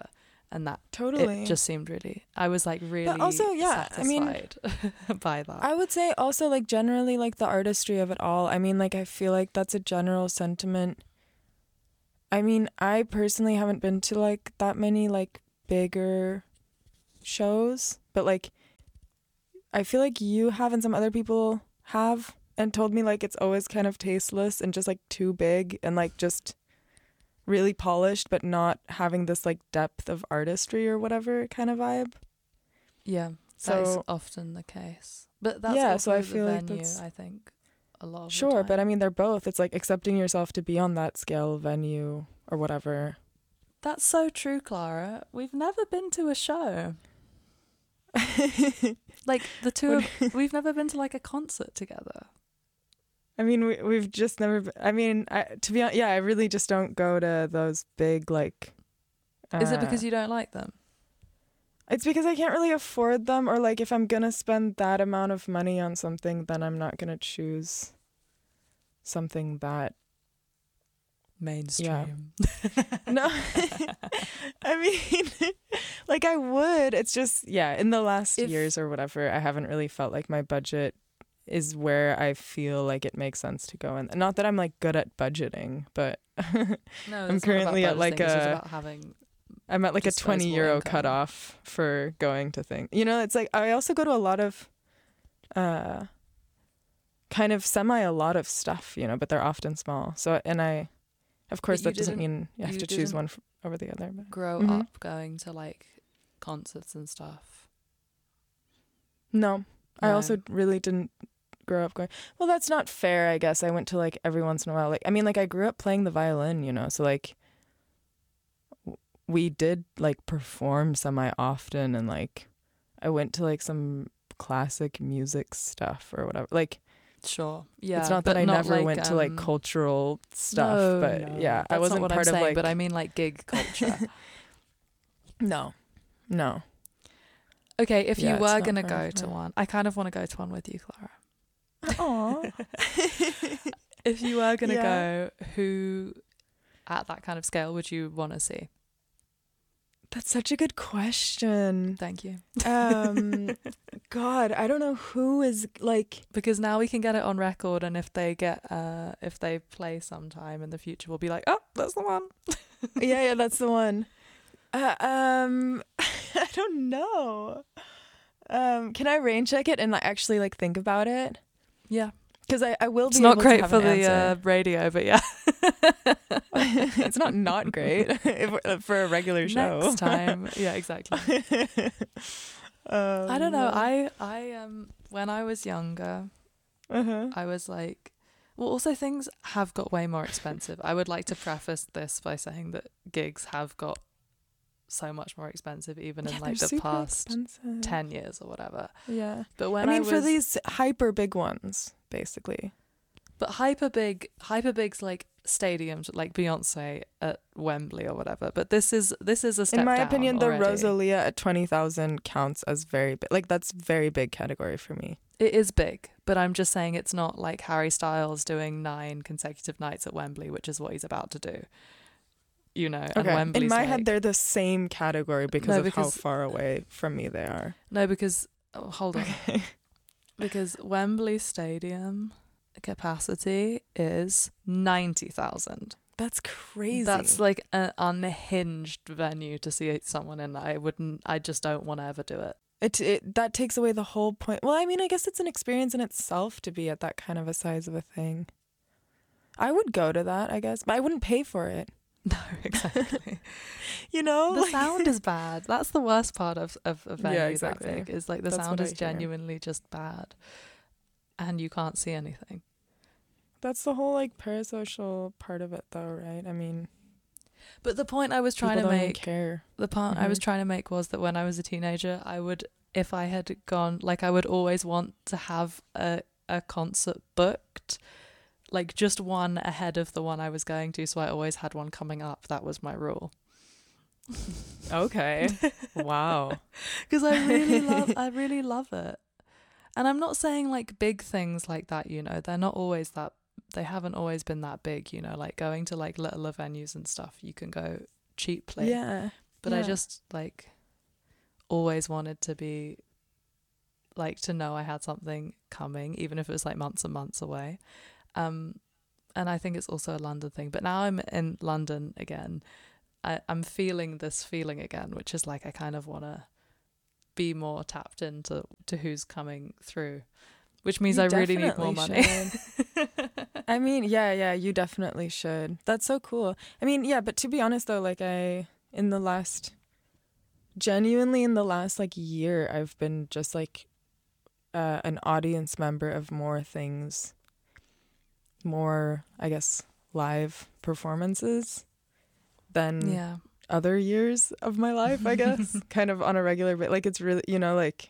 Speaker 2: and that
Speaker 1: Totally.
Speaker 2: it just seemed really, I was like really
Speaker 1: But also, yeah, I mean,
Speaker 2: satisfied by that.
Speaker 1: I would say also like generally like the artistry of it all. I mean, like I feel like that's a general sentiment. I mean, I personally haven't been to like that many like bigger shows, but like I feel like you have and some other people have and told me like it's always kind of tasteless and just like too big and like just really polished but not having this like depth of artistry or whatever kind of vibe.
Speaker 2: Yeah, that is
Speaker 1: So
Speaker 2: often the case. But that's
Speaker 1: yeah,
Speaker 2: also
Speaker 1: so I
Speaker 2: the
Speaker 1: feel like
Speaker 2: venue,
Speaker 1: that's
Speaker 2: I think, a lot of the
Speaker 1: sure, but I
Speaker 2: time.
Speaker 1: mean they're both. It's like accepting yourself to be on that scale venue or whatever.
Speaker 2: That's so true, Clara. We've never been to a show. Like the two of we've never been to like a concert together.
Speaker 1: I mean, we've just never. I mean, to be honest, yeah, I really just don't go to those big like.
Speaker 2: Is it because you don't like them?
Speaker 1: It's because I can't really afford them, or like if I'm gonna spend that amount of money on something, then I'm not gonna choose something that.
Speaker 2: Mainstream.
Speaker 1: No, I mean, like I would. It's just in the last years or whatever, I haven't really felt like my budget is where I feel like it makes sense to go. And not that I'm like good at budgeting, but
Speaker 2: No,
Speaker 1: I'm currently at like
Speaker 2: it's just about having
Speaker 1: I'm at like a
Speaker 2: disposable
Speaker 1: 20 euro
Speaker 2: income.
Speaker 1: cutoff for going to things. You know, it's like I also go to a lot of kind of a lot of stuff, you know, but they're often small. So, and I, of course,
Speaker 2: But you
Speaker 1: that doesn't
Speaker 2: didn't-
Speaker 1: mean you have
Speaker 2: you
Speaker 1: to choose
Speaker 2: didn't
Speaker 1: one over the other. But.
Speaker 2: grow
Speaker 1: Mhm.
Speaker 2: up going to like concerts and stuff.
Speaker 1: No, I
Speaker 2: No.
Speaker 1: also really didn't grow up going. Well, that's not fair, I guess. I went to like every once in a while. Like, I mean, like I grew up playing the violin, you know, so like we did like perform semi often, and like I went to like some classic music stuff or whatever. Like,
Speaker 2: Sure. Yeah.
Speaker 1: it's not
Speaker 2: but
Speaker 1: that I never
Speaker 2: like,
Speaker 1: went to like cultural stuff,
Speaker 2: no,
Speaker 1: but
Speaker 2: no,
Speaker 1: yeah,
Speaker 2: that's
Speaker 1: I wasn't
Speaker 2: not what
Speaker 1: part
Speaker 2: I'm
Speaker 1: of
Speaker 2: saying,
Speaker 1: like.
Speaker 2: but I mean like gig culture.
Speaker 1: No.
Speaker 2: Okay, if
Speaker 1: Yeah,
Speaker 2: you
Speaker 1: it's
Speaker 2: were
Speaker 1: not
Speaker 2: gonna
Speaker 1: part
Speaker 2: go
Speaker 1: of
Speaker 2: to
Speaker 1: my-
Speaker 2: one, I kind of want to go to one with you, Clara.
Speaker 1: Aw.
Speaker 2: If you were gonna
Speaker 1: Yeah.
Speaker 2: go, who at that kind of scale would you want to see?
Speaker 1: That's such a good question.
Speaker 2: Thank you.
Speaker 1: God, I don't know who is like.
Speaker 2: Because now we can get it on record, and if they play sometime in the future, we'll be like, oh, that's the one.
Speaker 1: Yeah, that's the one. I don't know. Can I rain check it and like actually like think about it?
Speaker 2: Yeah,
Speaker 1: Because I will be.
Speaker 2: it's not
Speaker 1: able to
Speaker 2: great
Speaker 1: have
Speaker 2: for
Speaker 1: an
Speaker 2: the
Speaker 1: answer.
Speaker 2: radio, but yeah.
Speaker 1: It's not great for a regular show.
Speaker 2: Next time, yeah, exactly. I don't know. I when I was younger,
Speaker 1: Uh-huh.
Speaker 2: I was like, well, also things have got way more expensive. I would like to preface this by saying that gigs have got so much more expensive, even in like the past 10 years or whatever.
Speaker 1: Yeah.
Speaker 2: But when
Speaker 1: I mean,
Speaker 2: was,
Speaker 1: for these hyper big ones, basically.
Speaker 2: but hyper big's like stadiums, like Beyonce at Wembley or whatever. But this is a step
Speaker 1: In my
Speaker 2: down
Speaker 1: opinion, the
Speaker 2: already.
Speaker 1: Rosalia at 20,000 counts as very big. Like that's very big category for me.
Speaker 2: It is big, but I'm just saying it's not like Harry Styles doing 9 consecutive nights at Wembley, which is what he's about to do. You know, and Wembley's
Speaker 1: In my
Speaker 2: like,
Speaker 1: head, they're the same category because
Speaker 2: No,
Speaker 1: of how
Speaker 2: because-
Speaker 1: far away from me they are.
Speaker 2: no, because hold on,
Speaker 1: Okay.
Speaker 2: because Wembley Stadium capacity is 90,000.
Speaker 1: That's crazy.
Speaker 2: That's like an unhinged venue to see someone in. I just don't want to ever do it.
Speaker 1: It that takes away the whole point. Well, I mean, I guess it's an experience in itself to be at that kind of a size of a thing. I would go to that, I guess, but I wouldn't pay for it.
Speaker 2: No, exactly.
Speaker 1: You know,
Speaker 2: The
Speaker 1: Like-
Speaker 2: sound is bad. That's the worst part of a venue
Speaker 1: exactly.
Speaker 2: that big, is like the
Speaker 1: That's
Speaker 2: sound
Speaker 1: what
Speaker 2: is
Speaker 1: I hear.
Speaker 2: genuinely just bad. And you can't see anything.
Speaker 1: That's the whole like parasocial part of it, though, right? I mean,
Speaker 2: But the point I was trying
Speaker 1: people
Speaker 2: to
Speaker 1: don't even
Speaker 2: make,
Speaker 1: care.
Speaker 2: the part I was
Speaker 1: Mhm.
Speaker 2: trying to make was that when I was a teenager, I would, if I had gone, like I would always want to have a concert booked, like just one ahead of the one I was going to, so I always had one coming up. That was my rule.
Speaker 1: Okay. Wow.
Speaker 2: Because I really love it. And I'm not saying like big things like that, you know, they're not always that, they haven't always been that big, you know, like going to like littler venues and stuff, you can go cheaply.
Speaker 1: Yeah.
Speaker 2: But I
Speaker 1: Yeah.
Speaker 2: just like always wanted to be like to know I had something coming, even if it was like months and months away. And I think it's also a London thing. But now I'm in London again, I'm feeling this feeling again, which is like I kind of want to be more tapped into who's coming through, which means
Speaker 1: You
Speaker 2: I really need more
Speaker 1: definitely
Speaker 2: money.
Speaker 1: I mean, yeah, you definitely should. That's so cool. I mean, yeah, but to be honest though, like genuinely in the last like year, I've been just like an audience member of more things, more, I guess, live performances than
Speaker 2: Yeah.
Speaker 1: other years of my life, I guess, kind of on a regular bit. Like it's really, like,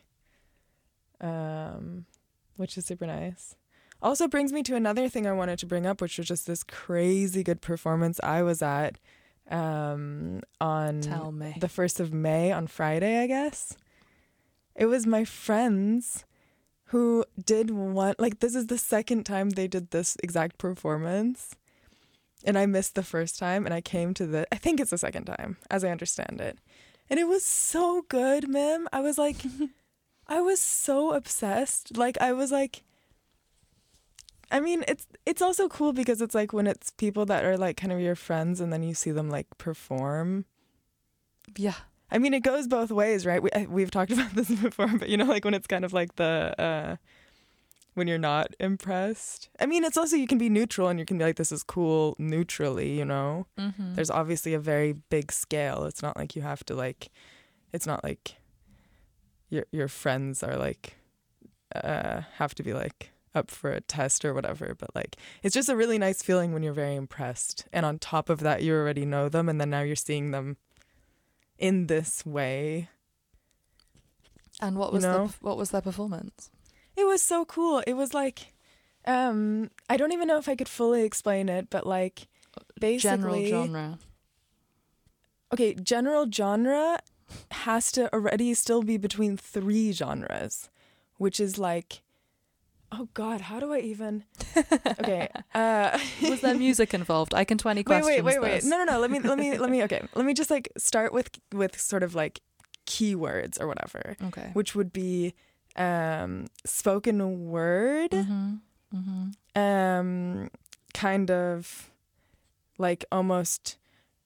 Speaker 1: which is super nice. Also brings me to another thing I wanted to bring up, which was just this crazy good performance I was at on
Speaker 2: Tell me.
Speaker 1: the 1st of May on Friday, I guess. It was my friends who did one, like this is the second time they did this exact performance. And I missed the first time and I came to I think it's the second time, as I understand it. And it was so good, Mim. I was like, I was so obsessed. Like, I was like, I mean, it's also cool because it's like when it's people that are like kind of your friends and then you see them like perform.
Speaker 2: Yeah.
Speaker 1: I mean, it goes both ways, right? We've talked about this before, but like when it's kind of like when you're not impressed. I mean, it's also, you can be neutral and you can be like, this is cool neutrally,
Speaker 2: Mm-hmm.
Speaker 1: There's obviously a very big scale. It's not like you have to like, it's not like your friends are like, have to be like up for a test or whatever. But like, it's just a really nice feeling when you're very impressed. And on top of that, you already know them. And then now you're seeing them in this way.
Speaker 2: And what was their performance?
Speaker 1: It was so cool. It was like, I don't even know if I could fully explain it, but like basically...
Speaker 2: General genre.
Speaker 1: Okay, general genre has to already still be between 3 genres, which is like, oh God, how do I even... Okay.
Speaker 2: Was there music involved? I can 20 questions.
Speaker 1: Wait.
Speaker 2: This.
Speaker 1: No. Let me. Okay. Let me just like start with sort of like keywords or whatever.
Speaker 2: Okay.
Speaker 1: Which would be spoken word,
Speaker 2: Mm-hmm. Mm-hmm.
Speaker 1: kind of like almost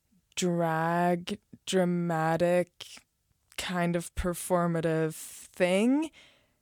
Speaker 1: dramatic, kind of performative thing.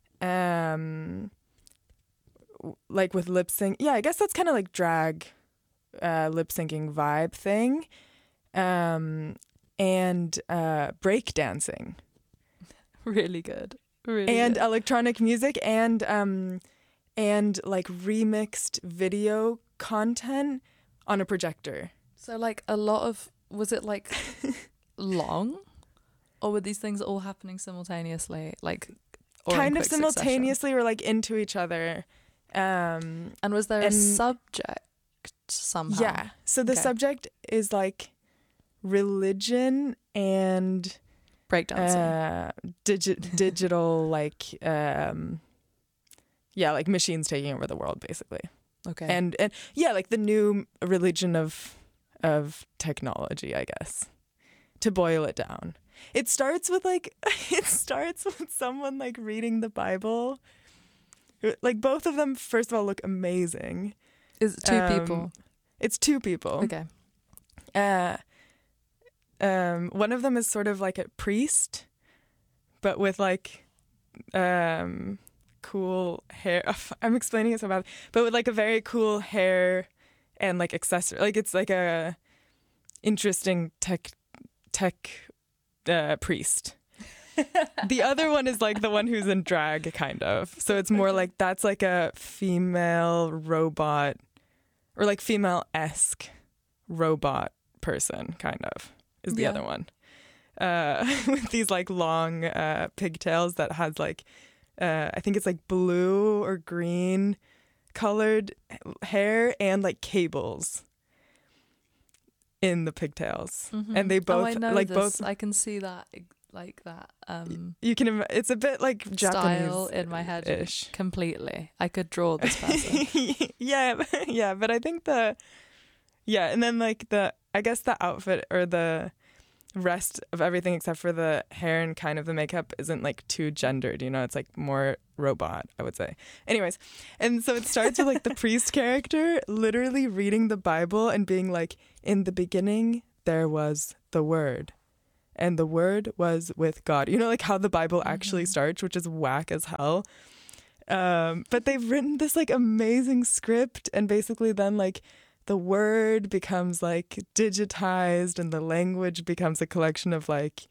Speaker 1: Like with lip sync. Yeah, I guess that's kind of like drag lip syncing vibe thing. And break dancing.
Speaker 2: Really good. Really
Speaker 1: And
Speaker 2: good.
Speaker 1: electronic music and like remixed video content on a projector.
Speaker 2: So like a lot of, was it like long? Or were these things all happening simultaneously? Like, or in
Speaker 1: Kind of
Speaker 2: quick succession?
Speaker 1: simultaneously or like into each other.
Speaker 2: And was there a subject somehow?
Speaker 1: Yeah. So the
Speaker 2: Okay.
Speaker 1: subject is like religion and
Speaker 2: Breakdancing.
Speaker 1: digital like like machines taking over the world basically.
Speaker 2: Okay.
Speaker 1: And yeah, like the new religion of technology, I guess, to boil it down. It starts with someone like reading the Bible. Like both of them, first of all, look amazing.
Speaker 2: Is it 2 people?
Speaker 1: It's 2 people.
Speaker 2: Okay.
Speaker 1: One of them is sort of like a priest, but with like cool hair. I'm explaining it so bad, but with like a very cool hair and like accessory. Like it's like a interesting tech priest. The other one is like the one who's in drag, kind of. So it's more like that's like a female robot or like female-esque robot person, kind of, is the other one. With these like long pigtails that has like, I think it's like blue or green colored hair and like cables in the pigtails.
Speaker 2: Mm-hmm.
Speaker 1: And they both
Speaker 2: I know
Speaker 1: like
Speaker 2: this.
Speaker 1: both.
Speaker 2: I can see that like that
Speaker 1: You can. It's a bit like Japanese
Speaker 2: style in my head
Speaker 1: ish.
Speaker 2: completely. I could draw this person.
Speaker 1: yeah, but I think and then like I guess the outfit or the rest of everything except for the hair and kind of the makeup isn't like too gendered, you know, it's like more robot, I would say. Anyways, and so it starts with like the priest character literally reading the Bible and being like, in the beginning there was the Word, and the Word was with God. You know, like how the Bible actually starts, which is whack as hell. But they've written this like amazing script, and basically then like the word becomes like digitized and the language becomes a collection of like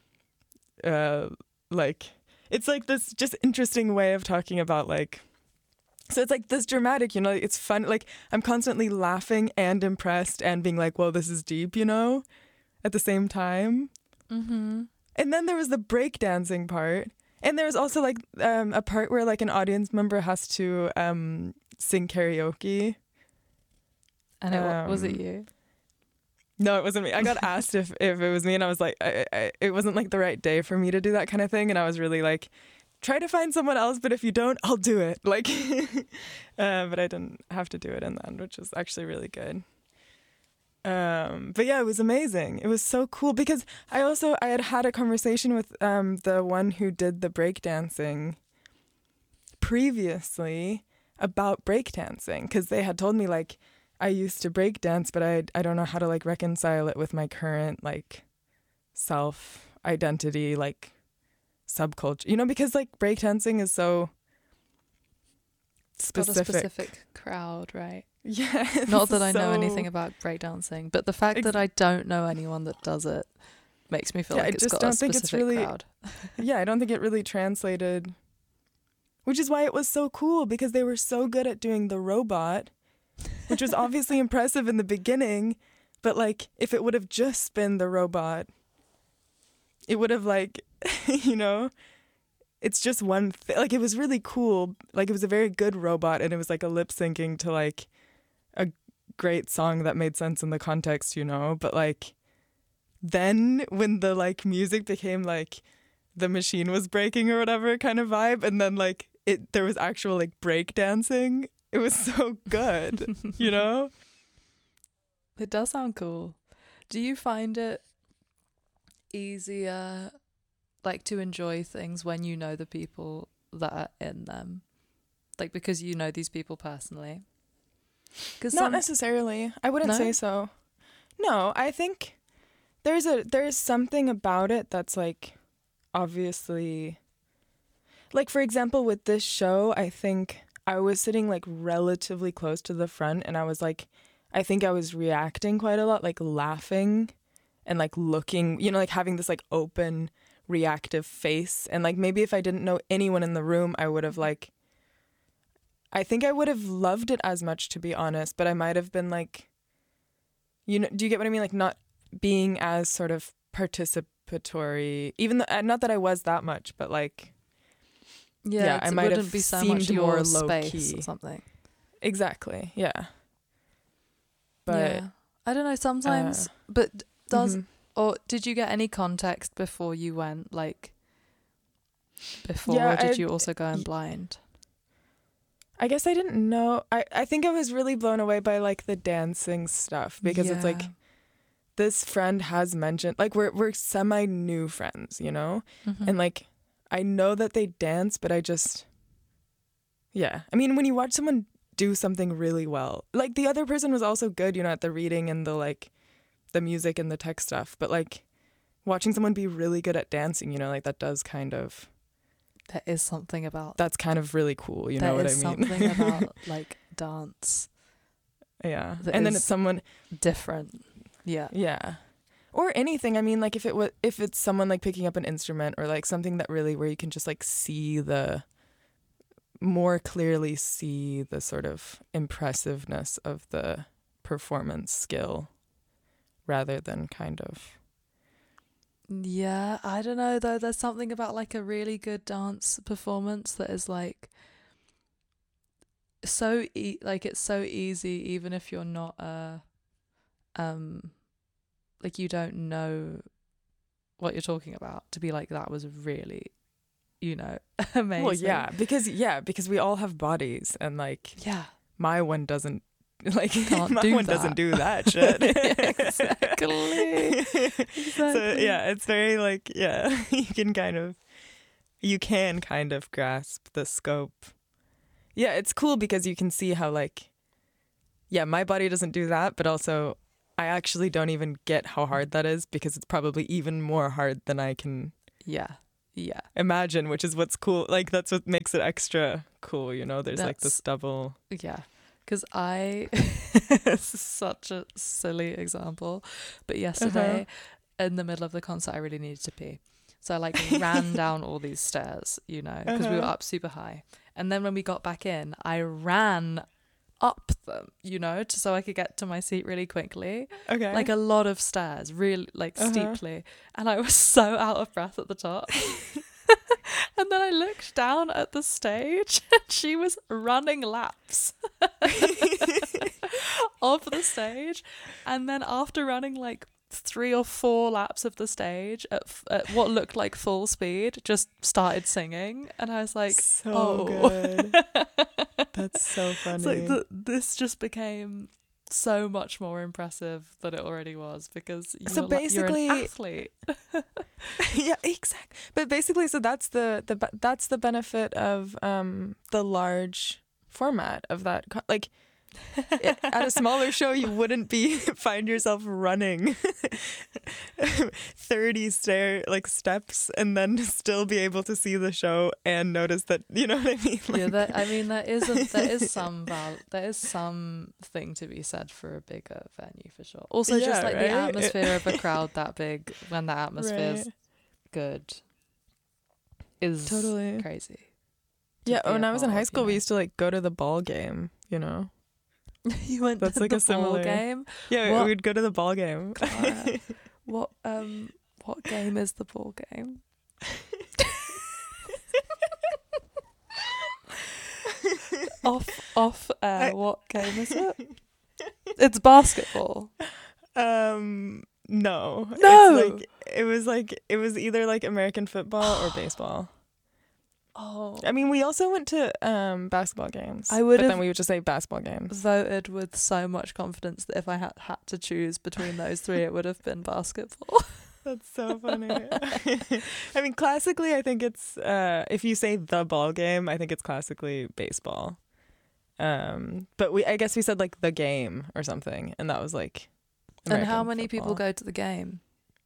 Speaker 1: it's like this just interesting way of talking about like, so it's like this dramatic, you know, it's fun. Like I'm constantly laughing and impressed and being like, whoa, this is deep, you know, at the same time.
Speaker 2: Mm-hmm.
Speaker 1: And then there was the breakdancing part. And there was also like a part where like an audience member has to sing karaoke.
Speaker 2: And was it you?
Speaker 1: No, it wasn't me. I got asked if it was me, and I was like, it wasn't like the right day for me to do that kind of thing. And I was really like, try to find someone else, but if you don't, I'll do it. Like, but I didn't have to do it in the end, which was actually really good. But yeah, it was amazing. It was so cool because I had a conversation with the one who did the breakdancing previously about breakdancing, because they had told me like I used to breakdance, but I don't know how to like reconcile it with my current like self identity, like subculture, you know, because like breakdancing is so specific.
Speaker 2: Got a specific crowd, right?
Speaker 1: Yeah.
Speaker 2: Not that I know anything about breakdancing, but the fact that I don't know anyone that does it makes me feel like it's got a specific crowd.
Speaker 1: Yeah, I don't think it really translated, which is why it was so cool, because they were so good at doing the robot, which was obviously impressive in the beginning, but like if it would have just been the robot, it would have like, you know, it's just one thing. Like it was really cool. Like it was a very good robot, and it was like a lip syncing to like a great song that made sense in the context, you know. But like then when the like music became like the machine was breaking or whatever kind of vibe, and then like there was actual like break dancing, it was so good, you know.
Speaker 2: It does sound cool. Do you find it easier like to enjoy things when you know the people that are in them, like because you know these people personally?
Speaker 1: Not necessarily. I wouldn't say so. No, I think there's something about it that's like obviously, like for example with this show, I think I was sitting like relatively close to the front, and I was like, I think I was reacting quite a lot, like laughing and like looking, you know, like having this like open reactive face. And like maybe if I didn't know anyone in the room, I would have like, I think I would have loved it as much, to be honest, but I might have been like, you know, do you get what I mean? Like not being as sort of participatory, even though, not that I was that much, but like,
Speaker 2: yeah,
Speaker 1: I might have
Speaker 2: be so
Speaker 1: seemed
Speaker 2: much
Speaker 1: more
Speaker 2: your
Speaker 1: low
Speaker 2: space
Speaker 1: key
Speaker 2: or something.
Speaker 1: Exactly. Yeah. But
Speaker 2: yeah. I don't know, sometimes, but does, or did you get any context before you went, like, or did you also go in blind?
Speaker 1: I guess I didn't know. I think I was really blown away by like the dancing stuff, because it's like this friend has mentioned, like we're semi new friends, you know, and like I know that they dance, but I just, yeah. I mean, when you watch someone do something really well, like the other person was also good, you know, at the reading and the like the music and the text stuff, but like watching someone be really good at dancing, you know, like that does kind of,
Speaker 2: there is something about
Speaker 1: that's kind of really cool, you know what I mean?
Speaker 2: There is something about like dance.
Speaker 1: Yeah. And then it's someone
Speaker 2: different. Yeah.
Speaker 1: Yeah. Or anything. I mean, like if it's someone like picking up an instrument, or like something that really, where you can just like more clearly see the sort of impressiveness of the performance skill, rather than kind of.
Speaker 2: Yeah, I don't know though. There's something about like a really good dance performance that is like so like it's so easy, even if you're not like you don't know what you're talking about, to be like, that was really, you know, amazing.
Speaker 1: Well, because we all have bodies, and like
Speaker 2: yeah,
Speaker 1: my one doesn't like
Speaker 2: Can't
Speaker 1: my
Speaker 2: do
Speaker 1: one
Speaker 2: that.
Speaker 1: doesn't do that shit.
Speaker 2: Exactly.
Speaker 1: So yeah, it's very like, yeah, you can kind of grasp the scope. Yeah, it's cool because you can see how like, yeah, my body doesn't do that, but also I actually don't even get how hard that is because it's probably even more hard than I can
Speaker 2: Yeah.
Speaker 1: imagine, which is what's cool. Like that's what makes it extra cool, you know? There's like
Speaker 2: That's-
Speaker 1: this double.
Speaker 2: Yeah. Because this is such a silly example, but yesterday in the middle of the concert, I really needed to pee. So I like ran down all these stairs, you know, because we were up super high. And then when we got back in, I ran up them, you know, so I could get to my seat really quickly.
Speaker 1: Okay.
Speaker 2: Like a lot of stairs, really like steeply. And I was so out of breath at the top. And then I looked down at the stage and she was running laps of the stage. And then after running like 3 or 4 laps of the stage at what looked like full speed, just started singing. And I was like,
Speaker 1: so
Speaker 2: oh.
Speaker 1: good. That's so funny.
Speaker 2: It's like this just became so much more impressive than it already was because
Speaker 1: So
Speaker 2: you're
Speaker 1: basically-
Speaker 2: an athlete.
Speaker 1: Yeah, exactly. But basically, so that's the benefit of the large format of that. Like at a smaller show, you wouldn't find yourself running 30 steps and then still be able to see the show and notice that, you know what I mean? Like,
Speaker 2: Yeah, there is something to be said for a bigger venue for sure. Also, just
Speaker 1: Yeah,
Speaker 2: like
Speaker 1: right?
Speaker 2: the atmosphere of a crowd that big when the atmosphere's
Speaker 1: Right.
Speaker 2: good is
Speaker 1: Totally.
Speaker 2: crazy. to
Speaker 1: Yeah,
Speaker 2: be
Speaker 1: when
Speaker 2: a
Speaker 1: I was in
Speaker 2: part
Speaker 1: high
Speaker 2: of,
Speaker 1: school,
Speaker 2: you
Speaker 1: we
Speaker 2: know.
Speaker 1: used to like go to the ball game, you know?
Speaker 2: You went
Speaker 1: That's
Speaker 2: to
Speaker 1: like
Speaker 2: the
Speaker 1: a similar
Speaker 2: ball game.
Speaker 1: Yeah,
Speaker 2: What?
Speaker 1: we'd go to the ball game.
Speaker 2: Clara, what game is the ball game? off air, what game is it? It's basketball.
Speaker 1: No.
Speaker 2: No!
Speaker 1: It was either like American football or baseball.
Speaker 2: Oh,
Speaker 1: I mean, we also went to basketball games.
Speaker 2: I would
Speaker 1: but then
Speaker 2: have-
Speaker 1: we would just say basketball games.
Speaker 2: voted with so much confidence that if I had to choose between those 3, it would have been basketball.
Speaker 1: That's so funny. I mean, classically, I think it's if you say the ball game, I think it's classically baseball. But I guess we said like the game or something, and that was like.
Speaker 2: And how
Speaker 1: American
Speaker 2: many people
Speaker 1: football.
Speaker 2: go to the game?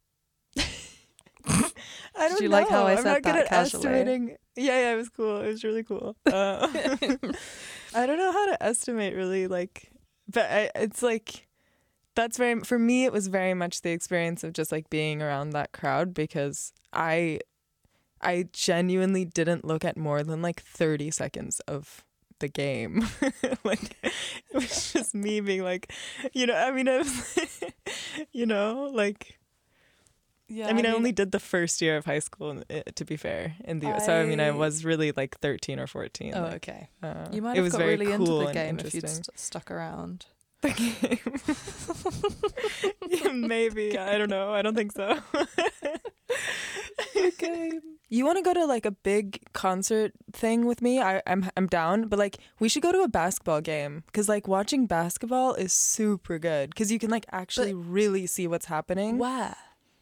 Speaker 1: I don't
Speaker 2: Did you
Speaker 1: know.
Speaker 2: like how I
Speaker 1: I'm
Speaker 2: said
Speaker 1: not good
Speaker 2: that
Speaker 1: at
Speaker 2: casually?
Speaker 1: estimating. Yeah, it was cool. It was really cool. I don't know how to estimate really, like, but it's like that's very for me. It was very much the experience of just like being around that crowd because I genuinely didn't look at more than like 30 seconds of the game. Like it was just me being like, you know, I mean, it was, you know, like.
Speaker 2: Yeah,
Speaker 1: I mean, I only did the first year of high school, to be fair, in the US. So, I mean, I was really like 13 or 14.
Speaker 2: Oh,
Speaker 1: like,
Speaker 2: okay.
Speaker 1: it
Speaker 2: You might have
Speaker 1: was
Speaker 2: got
Speaker 1: very
Speaker 2: really into
Speaker 1: cool
Speaker 2: the
Speaker 1: and
Speaker 2: game if you'd
Speaker 1: interesting.
Speaker 2: stuck around.
Speaker 1: The game. Maybe. I don't know. I don't think so.
Speaker 2: Okay.
Speaker 1: You want to go to like a big concert thing with me? I'm down, but like we should go to a basketball game because like watching basketball is super good because you can like actually really see what's happening.
Speaker 2: Where?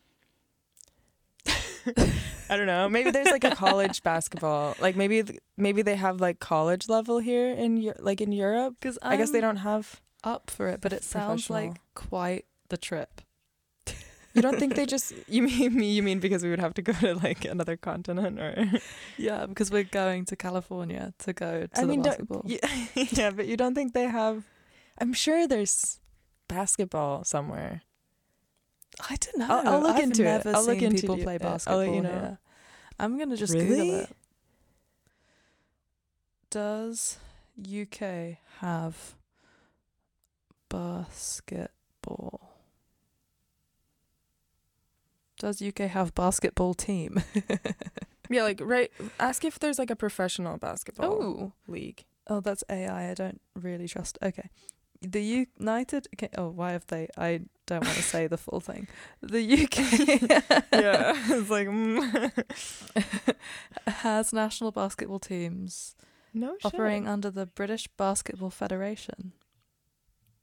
Speaker 1: I don't know. Maybe there's like a college basketball. Like maybe they have like college level here in Europe.
Speaker 2: Because
Speaker 1: I guess they don't have.
Speaker 2: up for it, but it sounds like quite the trip.
Speaker 1: You don't think they just you mean because we would have to go to like another continent or
Speaker 2: Yeah, because we're going to California to go to
Speaker 1: I mean
Speaker 2: the basketball.
Speaker 1: yeah, but you don't think they have I'm sure there's basketball somewhere.
Speaker 2: I don't know.
Speaker 1: I'll look
Speaker 2: I've
Speaker 1: into it.
Speaker 2: never
Speaker 1: I'll look
Speaker 2: seen
Speaker 1: into
Speaker 2: people
Speaker 1: it.
Speaker 2: play
Speaker 1: I'll
Speaker 2: basketball
Speaker 1: let you know.
Speaker 2: here. I'm gonna just
Speaker 1: Really?
Speaker 2: Google it. Does UK have basketball? Does UK have basketball team?
Speaker 1: Yeah, like right ask if there's like a professional basketball
Speaker 2: Oh,
Speaker 1: league.
Speaker 2: oh, that's AI. I don't really trust. Okay, the United. Okay, oh, why have they? I don't want to say the full thing. The UK.
Speaker 1: Yeah, it's like
Speaker 2: has national basketball teams
Speaker 1: no shit.
Speaker 2: operating under the British Basketball Federation.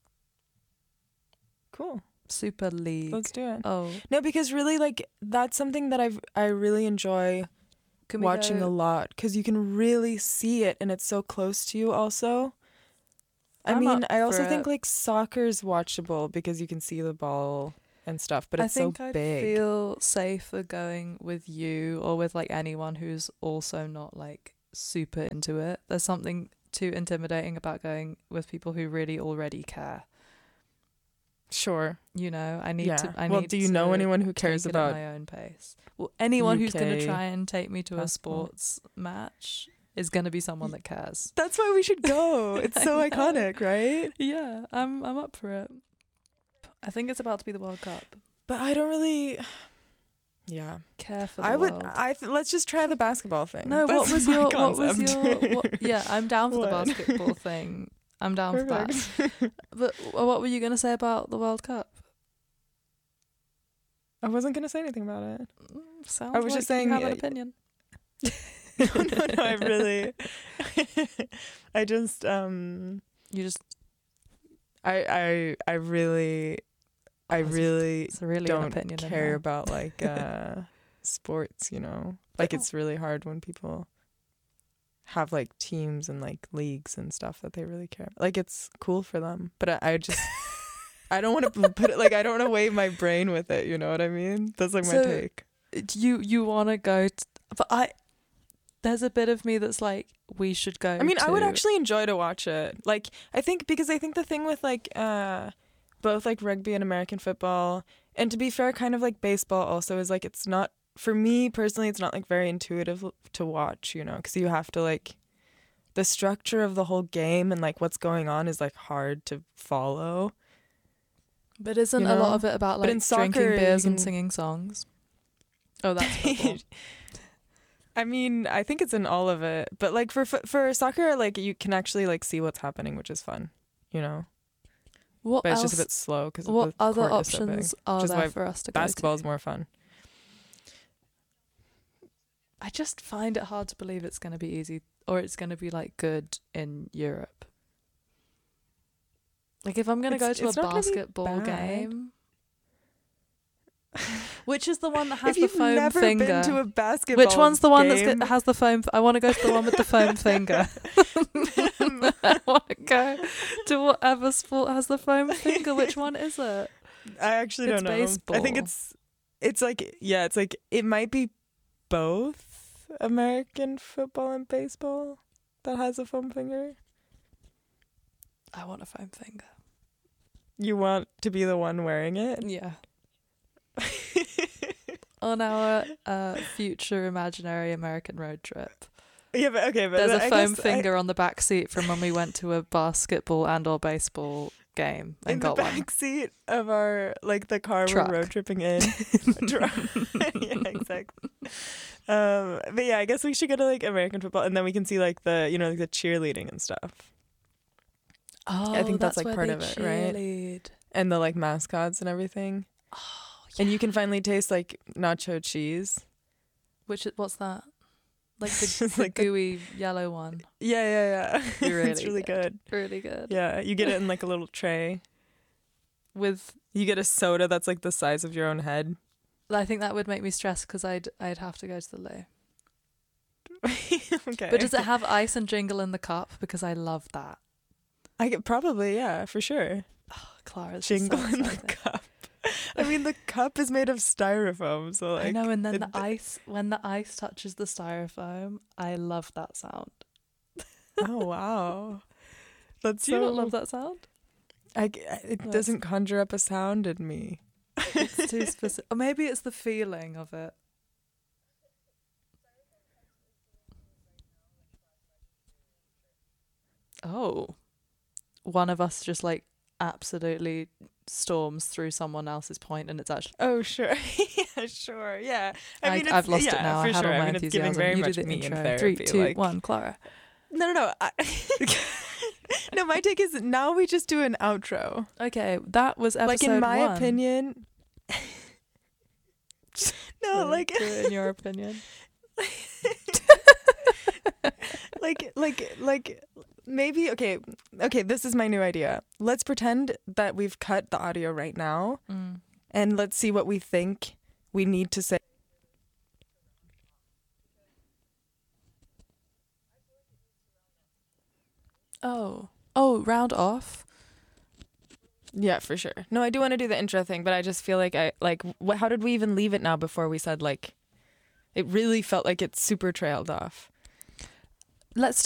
Speaker 1: Cool.
Speaker 2: Super League.
Speaker 1: Let's do it.
Speaker 2: Oh,
Speaker 1: No, because really, like, that's something that I really enjoy
Speaker 2: can we
Speaker 1: watching
Speaker 2: go?
Speaker 1: a lot, because you can really see it and it's so close to you also. I
Speaker 2: I'm
Speaker 1: mean,
Speaker 2: up
Speaker 1: I also
Speaker 2: for
Speaker 1: think
Speaker 2: it.
Speaker 1: like soccer's watchable because you can see the ball and stuff, but it's
Speaker 2: I think
Speaker 1: so
Speaker 2: I'd
Speaker 1: big.
Speaker 2: feel safer going with you or with like anyone who's also not like super into it. There's something too intimidating about going with people who really already care.
Speaker 1: Sure.
Speaker 2: You know, I need
Speaker 1: Yeah.
Speaker 2: to. I
Speaker 1: Well,
Speaker 2: need
Speaker 1: do you
Speaker 2: to
Speaker 1: know anyone who cares
Speaker 2: take it at
Speaker 1: about
Speaker 2: my own pace? Well, anyone who's going to
Speaker 1: UK
Speaker 2: try and take me to a
Speaker 1: basketball?
Speaker 2: sports match is going to be someone that cares.
Speaker 1: That's why we should go. It's so
Speaker 2: I know.
Speaker 1: iconic, right?
Speaker 2: Yeah, I'm up for it. I think it's about to be the World Cup.
Speaker 1: But I don't really. Yeah.
Speaker 2: Care for the
Speaker 1: I would.
Speaker 2: world.
Speaker 1: Let's just try the basketball thing.
Speaker 2: No, what
Speaker 1: That's
Speaker 2: was
Speaker 1: my
Speaker 2: your
Speaker 1: concept.
Speaker 2: yeah, I'm down for the
Speaker 1: What?
Speaker 2: basketball thing. I'm down for that.
Speaker 1: Perfect.
Speaker 2: But what were you going to say about the World Cup?
Speaker 1: I wasn't gonna say anything about it.
Speaker 2: Sounds
Speaker 1: I was
Speaker 2: like
Speaker 1: just saying,
Speaker 2: you have an
Speaker 1: yeah,
Speaker 2: opinion.
Speaker 1: no, I really. I just
Speaker 2: You just
Speaker 1: I really
Speaker 2: it's really an
Speaker 1: don't
Speaker 2: opinion in
Speaker 1: care
Speaker 2: there.
Speaker 1: about like sports, you know. Like it's really hard when people have like teams and like leagues and stuff that they really care. Like it's cool for them, but I just I don't want to put it like I don't want to weigh my brain with it, you know what I mean? That's like my
Speaker 2: So,
Speaker 1: take.
Speaker 2: You want to go but there's a bit of me that's like we should go.
Speaker 1: I mean, I would
Speaker 2: to-
Speaker 1: actually enjoy to watch it. Like I think the thing with like both like rugby and American football, and to be fair, kind of like baseball also, is like it's not, for me personally, it's not like very intuitive to watch, you know, because you have to like, the structure of the whole game and like what's going on is like hard to follow.
Speaker 2: But isn't
Speaker 1: you
Speaker 2: a lot
Speaker 1: know?
Speaker 2: of it about
Speaker 1: But
Speaker 2: like
Speaker 1: in soccer,
Speaker 2: drinking beers
Speaker 1: you
Speaker 2: and
Speaker 1: can-
Speaker 2: singing songs? Oh, that's football.
Speaker 1: I mean, I think it's in all of it, but like for soccer, like you can actually like see what's happening, which is fun, you know.
Speaker 2: What
Speaker 1: But it's
Speaker 2: else?
Speaker 1: just a bit slow because
Speaker 2: What
Speaker 1: the
Speaker 2: other
Speaker 1: court is so big.
Speaker 2: options are
Speaker 1: Which is
Speaker 2: there
Speaker 1: why
Speaker 2: for us to go
Speaker 1: Basketball is
Speaker 2: to?
Speaker 1: more fun.
Speaker 2: I just find it hard to believe it's going to be easy or it's going to be like good in Europe. Like if I'm going to go to a
Speaker 1: It's not gonna be
Speaker 2: basketball
Speaker 1: bad.
Speaker 2: game, which is the one that has
Speaker 1: If
Speaker 2: the
Speaker 1: you've
Speaker 2: foam
Speaker 1: never
Speaker 2: finger?
Speaker 1: been to a basketball
Speaker 2: Which one's the one
Speaker 1: game,
Speaker 2: that has the foam? I want to go to the one with the foam finger. I want to go to whatever sport has the foam finger. Which one is it?
Speaker 1: I actually
Speaker 2: It's
Speaker 1: don't know. I think
Speaker 2: baseball.
Speaker 1: it's like, yeah, it's like it might be both American football and baseball that has a foam finger.
Speaker 2: I want a foam finger.
Speaker 1: You want to be the one wearing it?
Speaker 2: Yeah. On our future imaginary American road trip,
Speaker 1: Yeah, but okay, but
Speaker 2: there's a
Speaker 1: I
Speaker 2: foam
Speaker 1: guess
Speaker 2: finger on the back seat from when we went to a basketball and or baseball game
Speaker 1: in
Speaker 2: and
Speaker 1: the
Speaker 2: got one.
Speaker 1: back seat of our like the car
Speaker 2: Truck.
Speaker 1: we're road tripping in. Yeah, exactly. But yeah, I guess we should go to like American football, and then we can see like the, you know, like the cheerleading and stuff,
Speaker 2: Oh,
Speaker 1: I think that's, like,
Speaker 2: where
Speaker 1: part
Speaker 2: they
Speaker 1: of it, right?
Speaker 2: cheerlead.
Speaker 1: and the like mascots and everything.
Speaker 2: Oh,
Speaker 1: And you can finally taste like nacho cheese.
Speaker 2: what's that? Like
Speaker 1: It's
Speaker 2: the,
Speaker 1: just
Speaker 2: the
Speaker 1: like the-
Speaker 2: gooey yellow one.
Speaker 1: Yeah.
Speaker 2: Really
Speaker 1: It's really good.
Speaker 2: Really good.
Speaker 1: Yeah, you get it in like a little tray.
Speaker 2: With
Speaker 1: You get a soda that's like the size of your own head.
Speaker 2: I think that would make me stressed because I'd have to go to the loo.
Speaker 1: Okay.
Speaker 2: But does it have ice and jingle in the cup? Because I love that.
Speaker 1: I get probably, yeah, for sure.
Speaker 2: Clara, this is so
Speaker 1: Jingle in the
Speaker 2: exciting.
Speaker 1: cup. I mean, the cup is made of styrofoam, so like
Speaker 2: I know, and then
Speaker 1: it-
Speaker 2: when the ice touches the styrofoam, I love that sound.
Speaker 1: Oh wow, that's
Speaker 2: Do you
Speaker 1: so.
Speaker 2: not love that sound?
Speaker 1: It
Speaker 2: No,
Speaker 1: doesn't conjure up a sound in me.
Speaker 2: It's too specific. Or maybe it's the feeling of it. Oh. One of us just like absolutely storms through someone else's point and it's actually
Speaker 1: Oh sure, yeah, sure, yeah. I mean,
Speaker 2: I've lost
Speaker 1: yeah,
Speaker 2: it now.
Speaker 1: For
Speaker 2: I had
Speaker 1: sure.
Speaker 2: all my
Speaker 1: I mean, it's giving
Speaker 2: enthusiasm.
Speaker 1: very
Speaker 2: You
Speaker 1: much
Speaker 2: do the
Speaker 1: me in
Speaker 2: intro.
Speaker 1: therapy.
Speaker 2: 3, 2,
Speaker 1: like,
Speaker 2: 1, Clara.
Speaker 1: No. No, my take is now we just do an outro.
Speaker 2: Okay, that was episode
Speaker 1: Like in my
Speaker 2: 1.
Speaker 1: opinion. No,
Speaker 2: Really
Speaker 1: like
Speaker 2: do it in your opinion.
Speaker 1: like maybe okay, Okay, this is my new idea. Let's pretend that we've cut the audio right now, and let's see what we think we need to say.
Speaker 2: Oh, round off.
Speaker 1: Yeah, for sure. No, I do want to do the intro thing, but I just feel like how did we even leave it now before we said like, it really felt like it super trailed off.
Speaker 2: Let's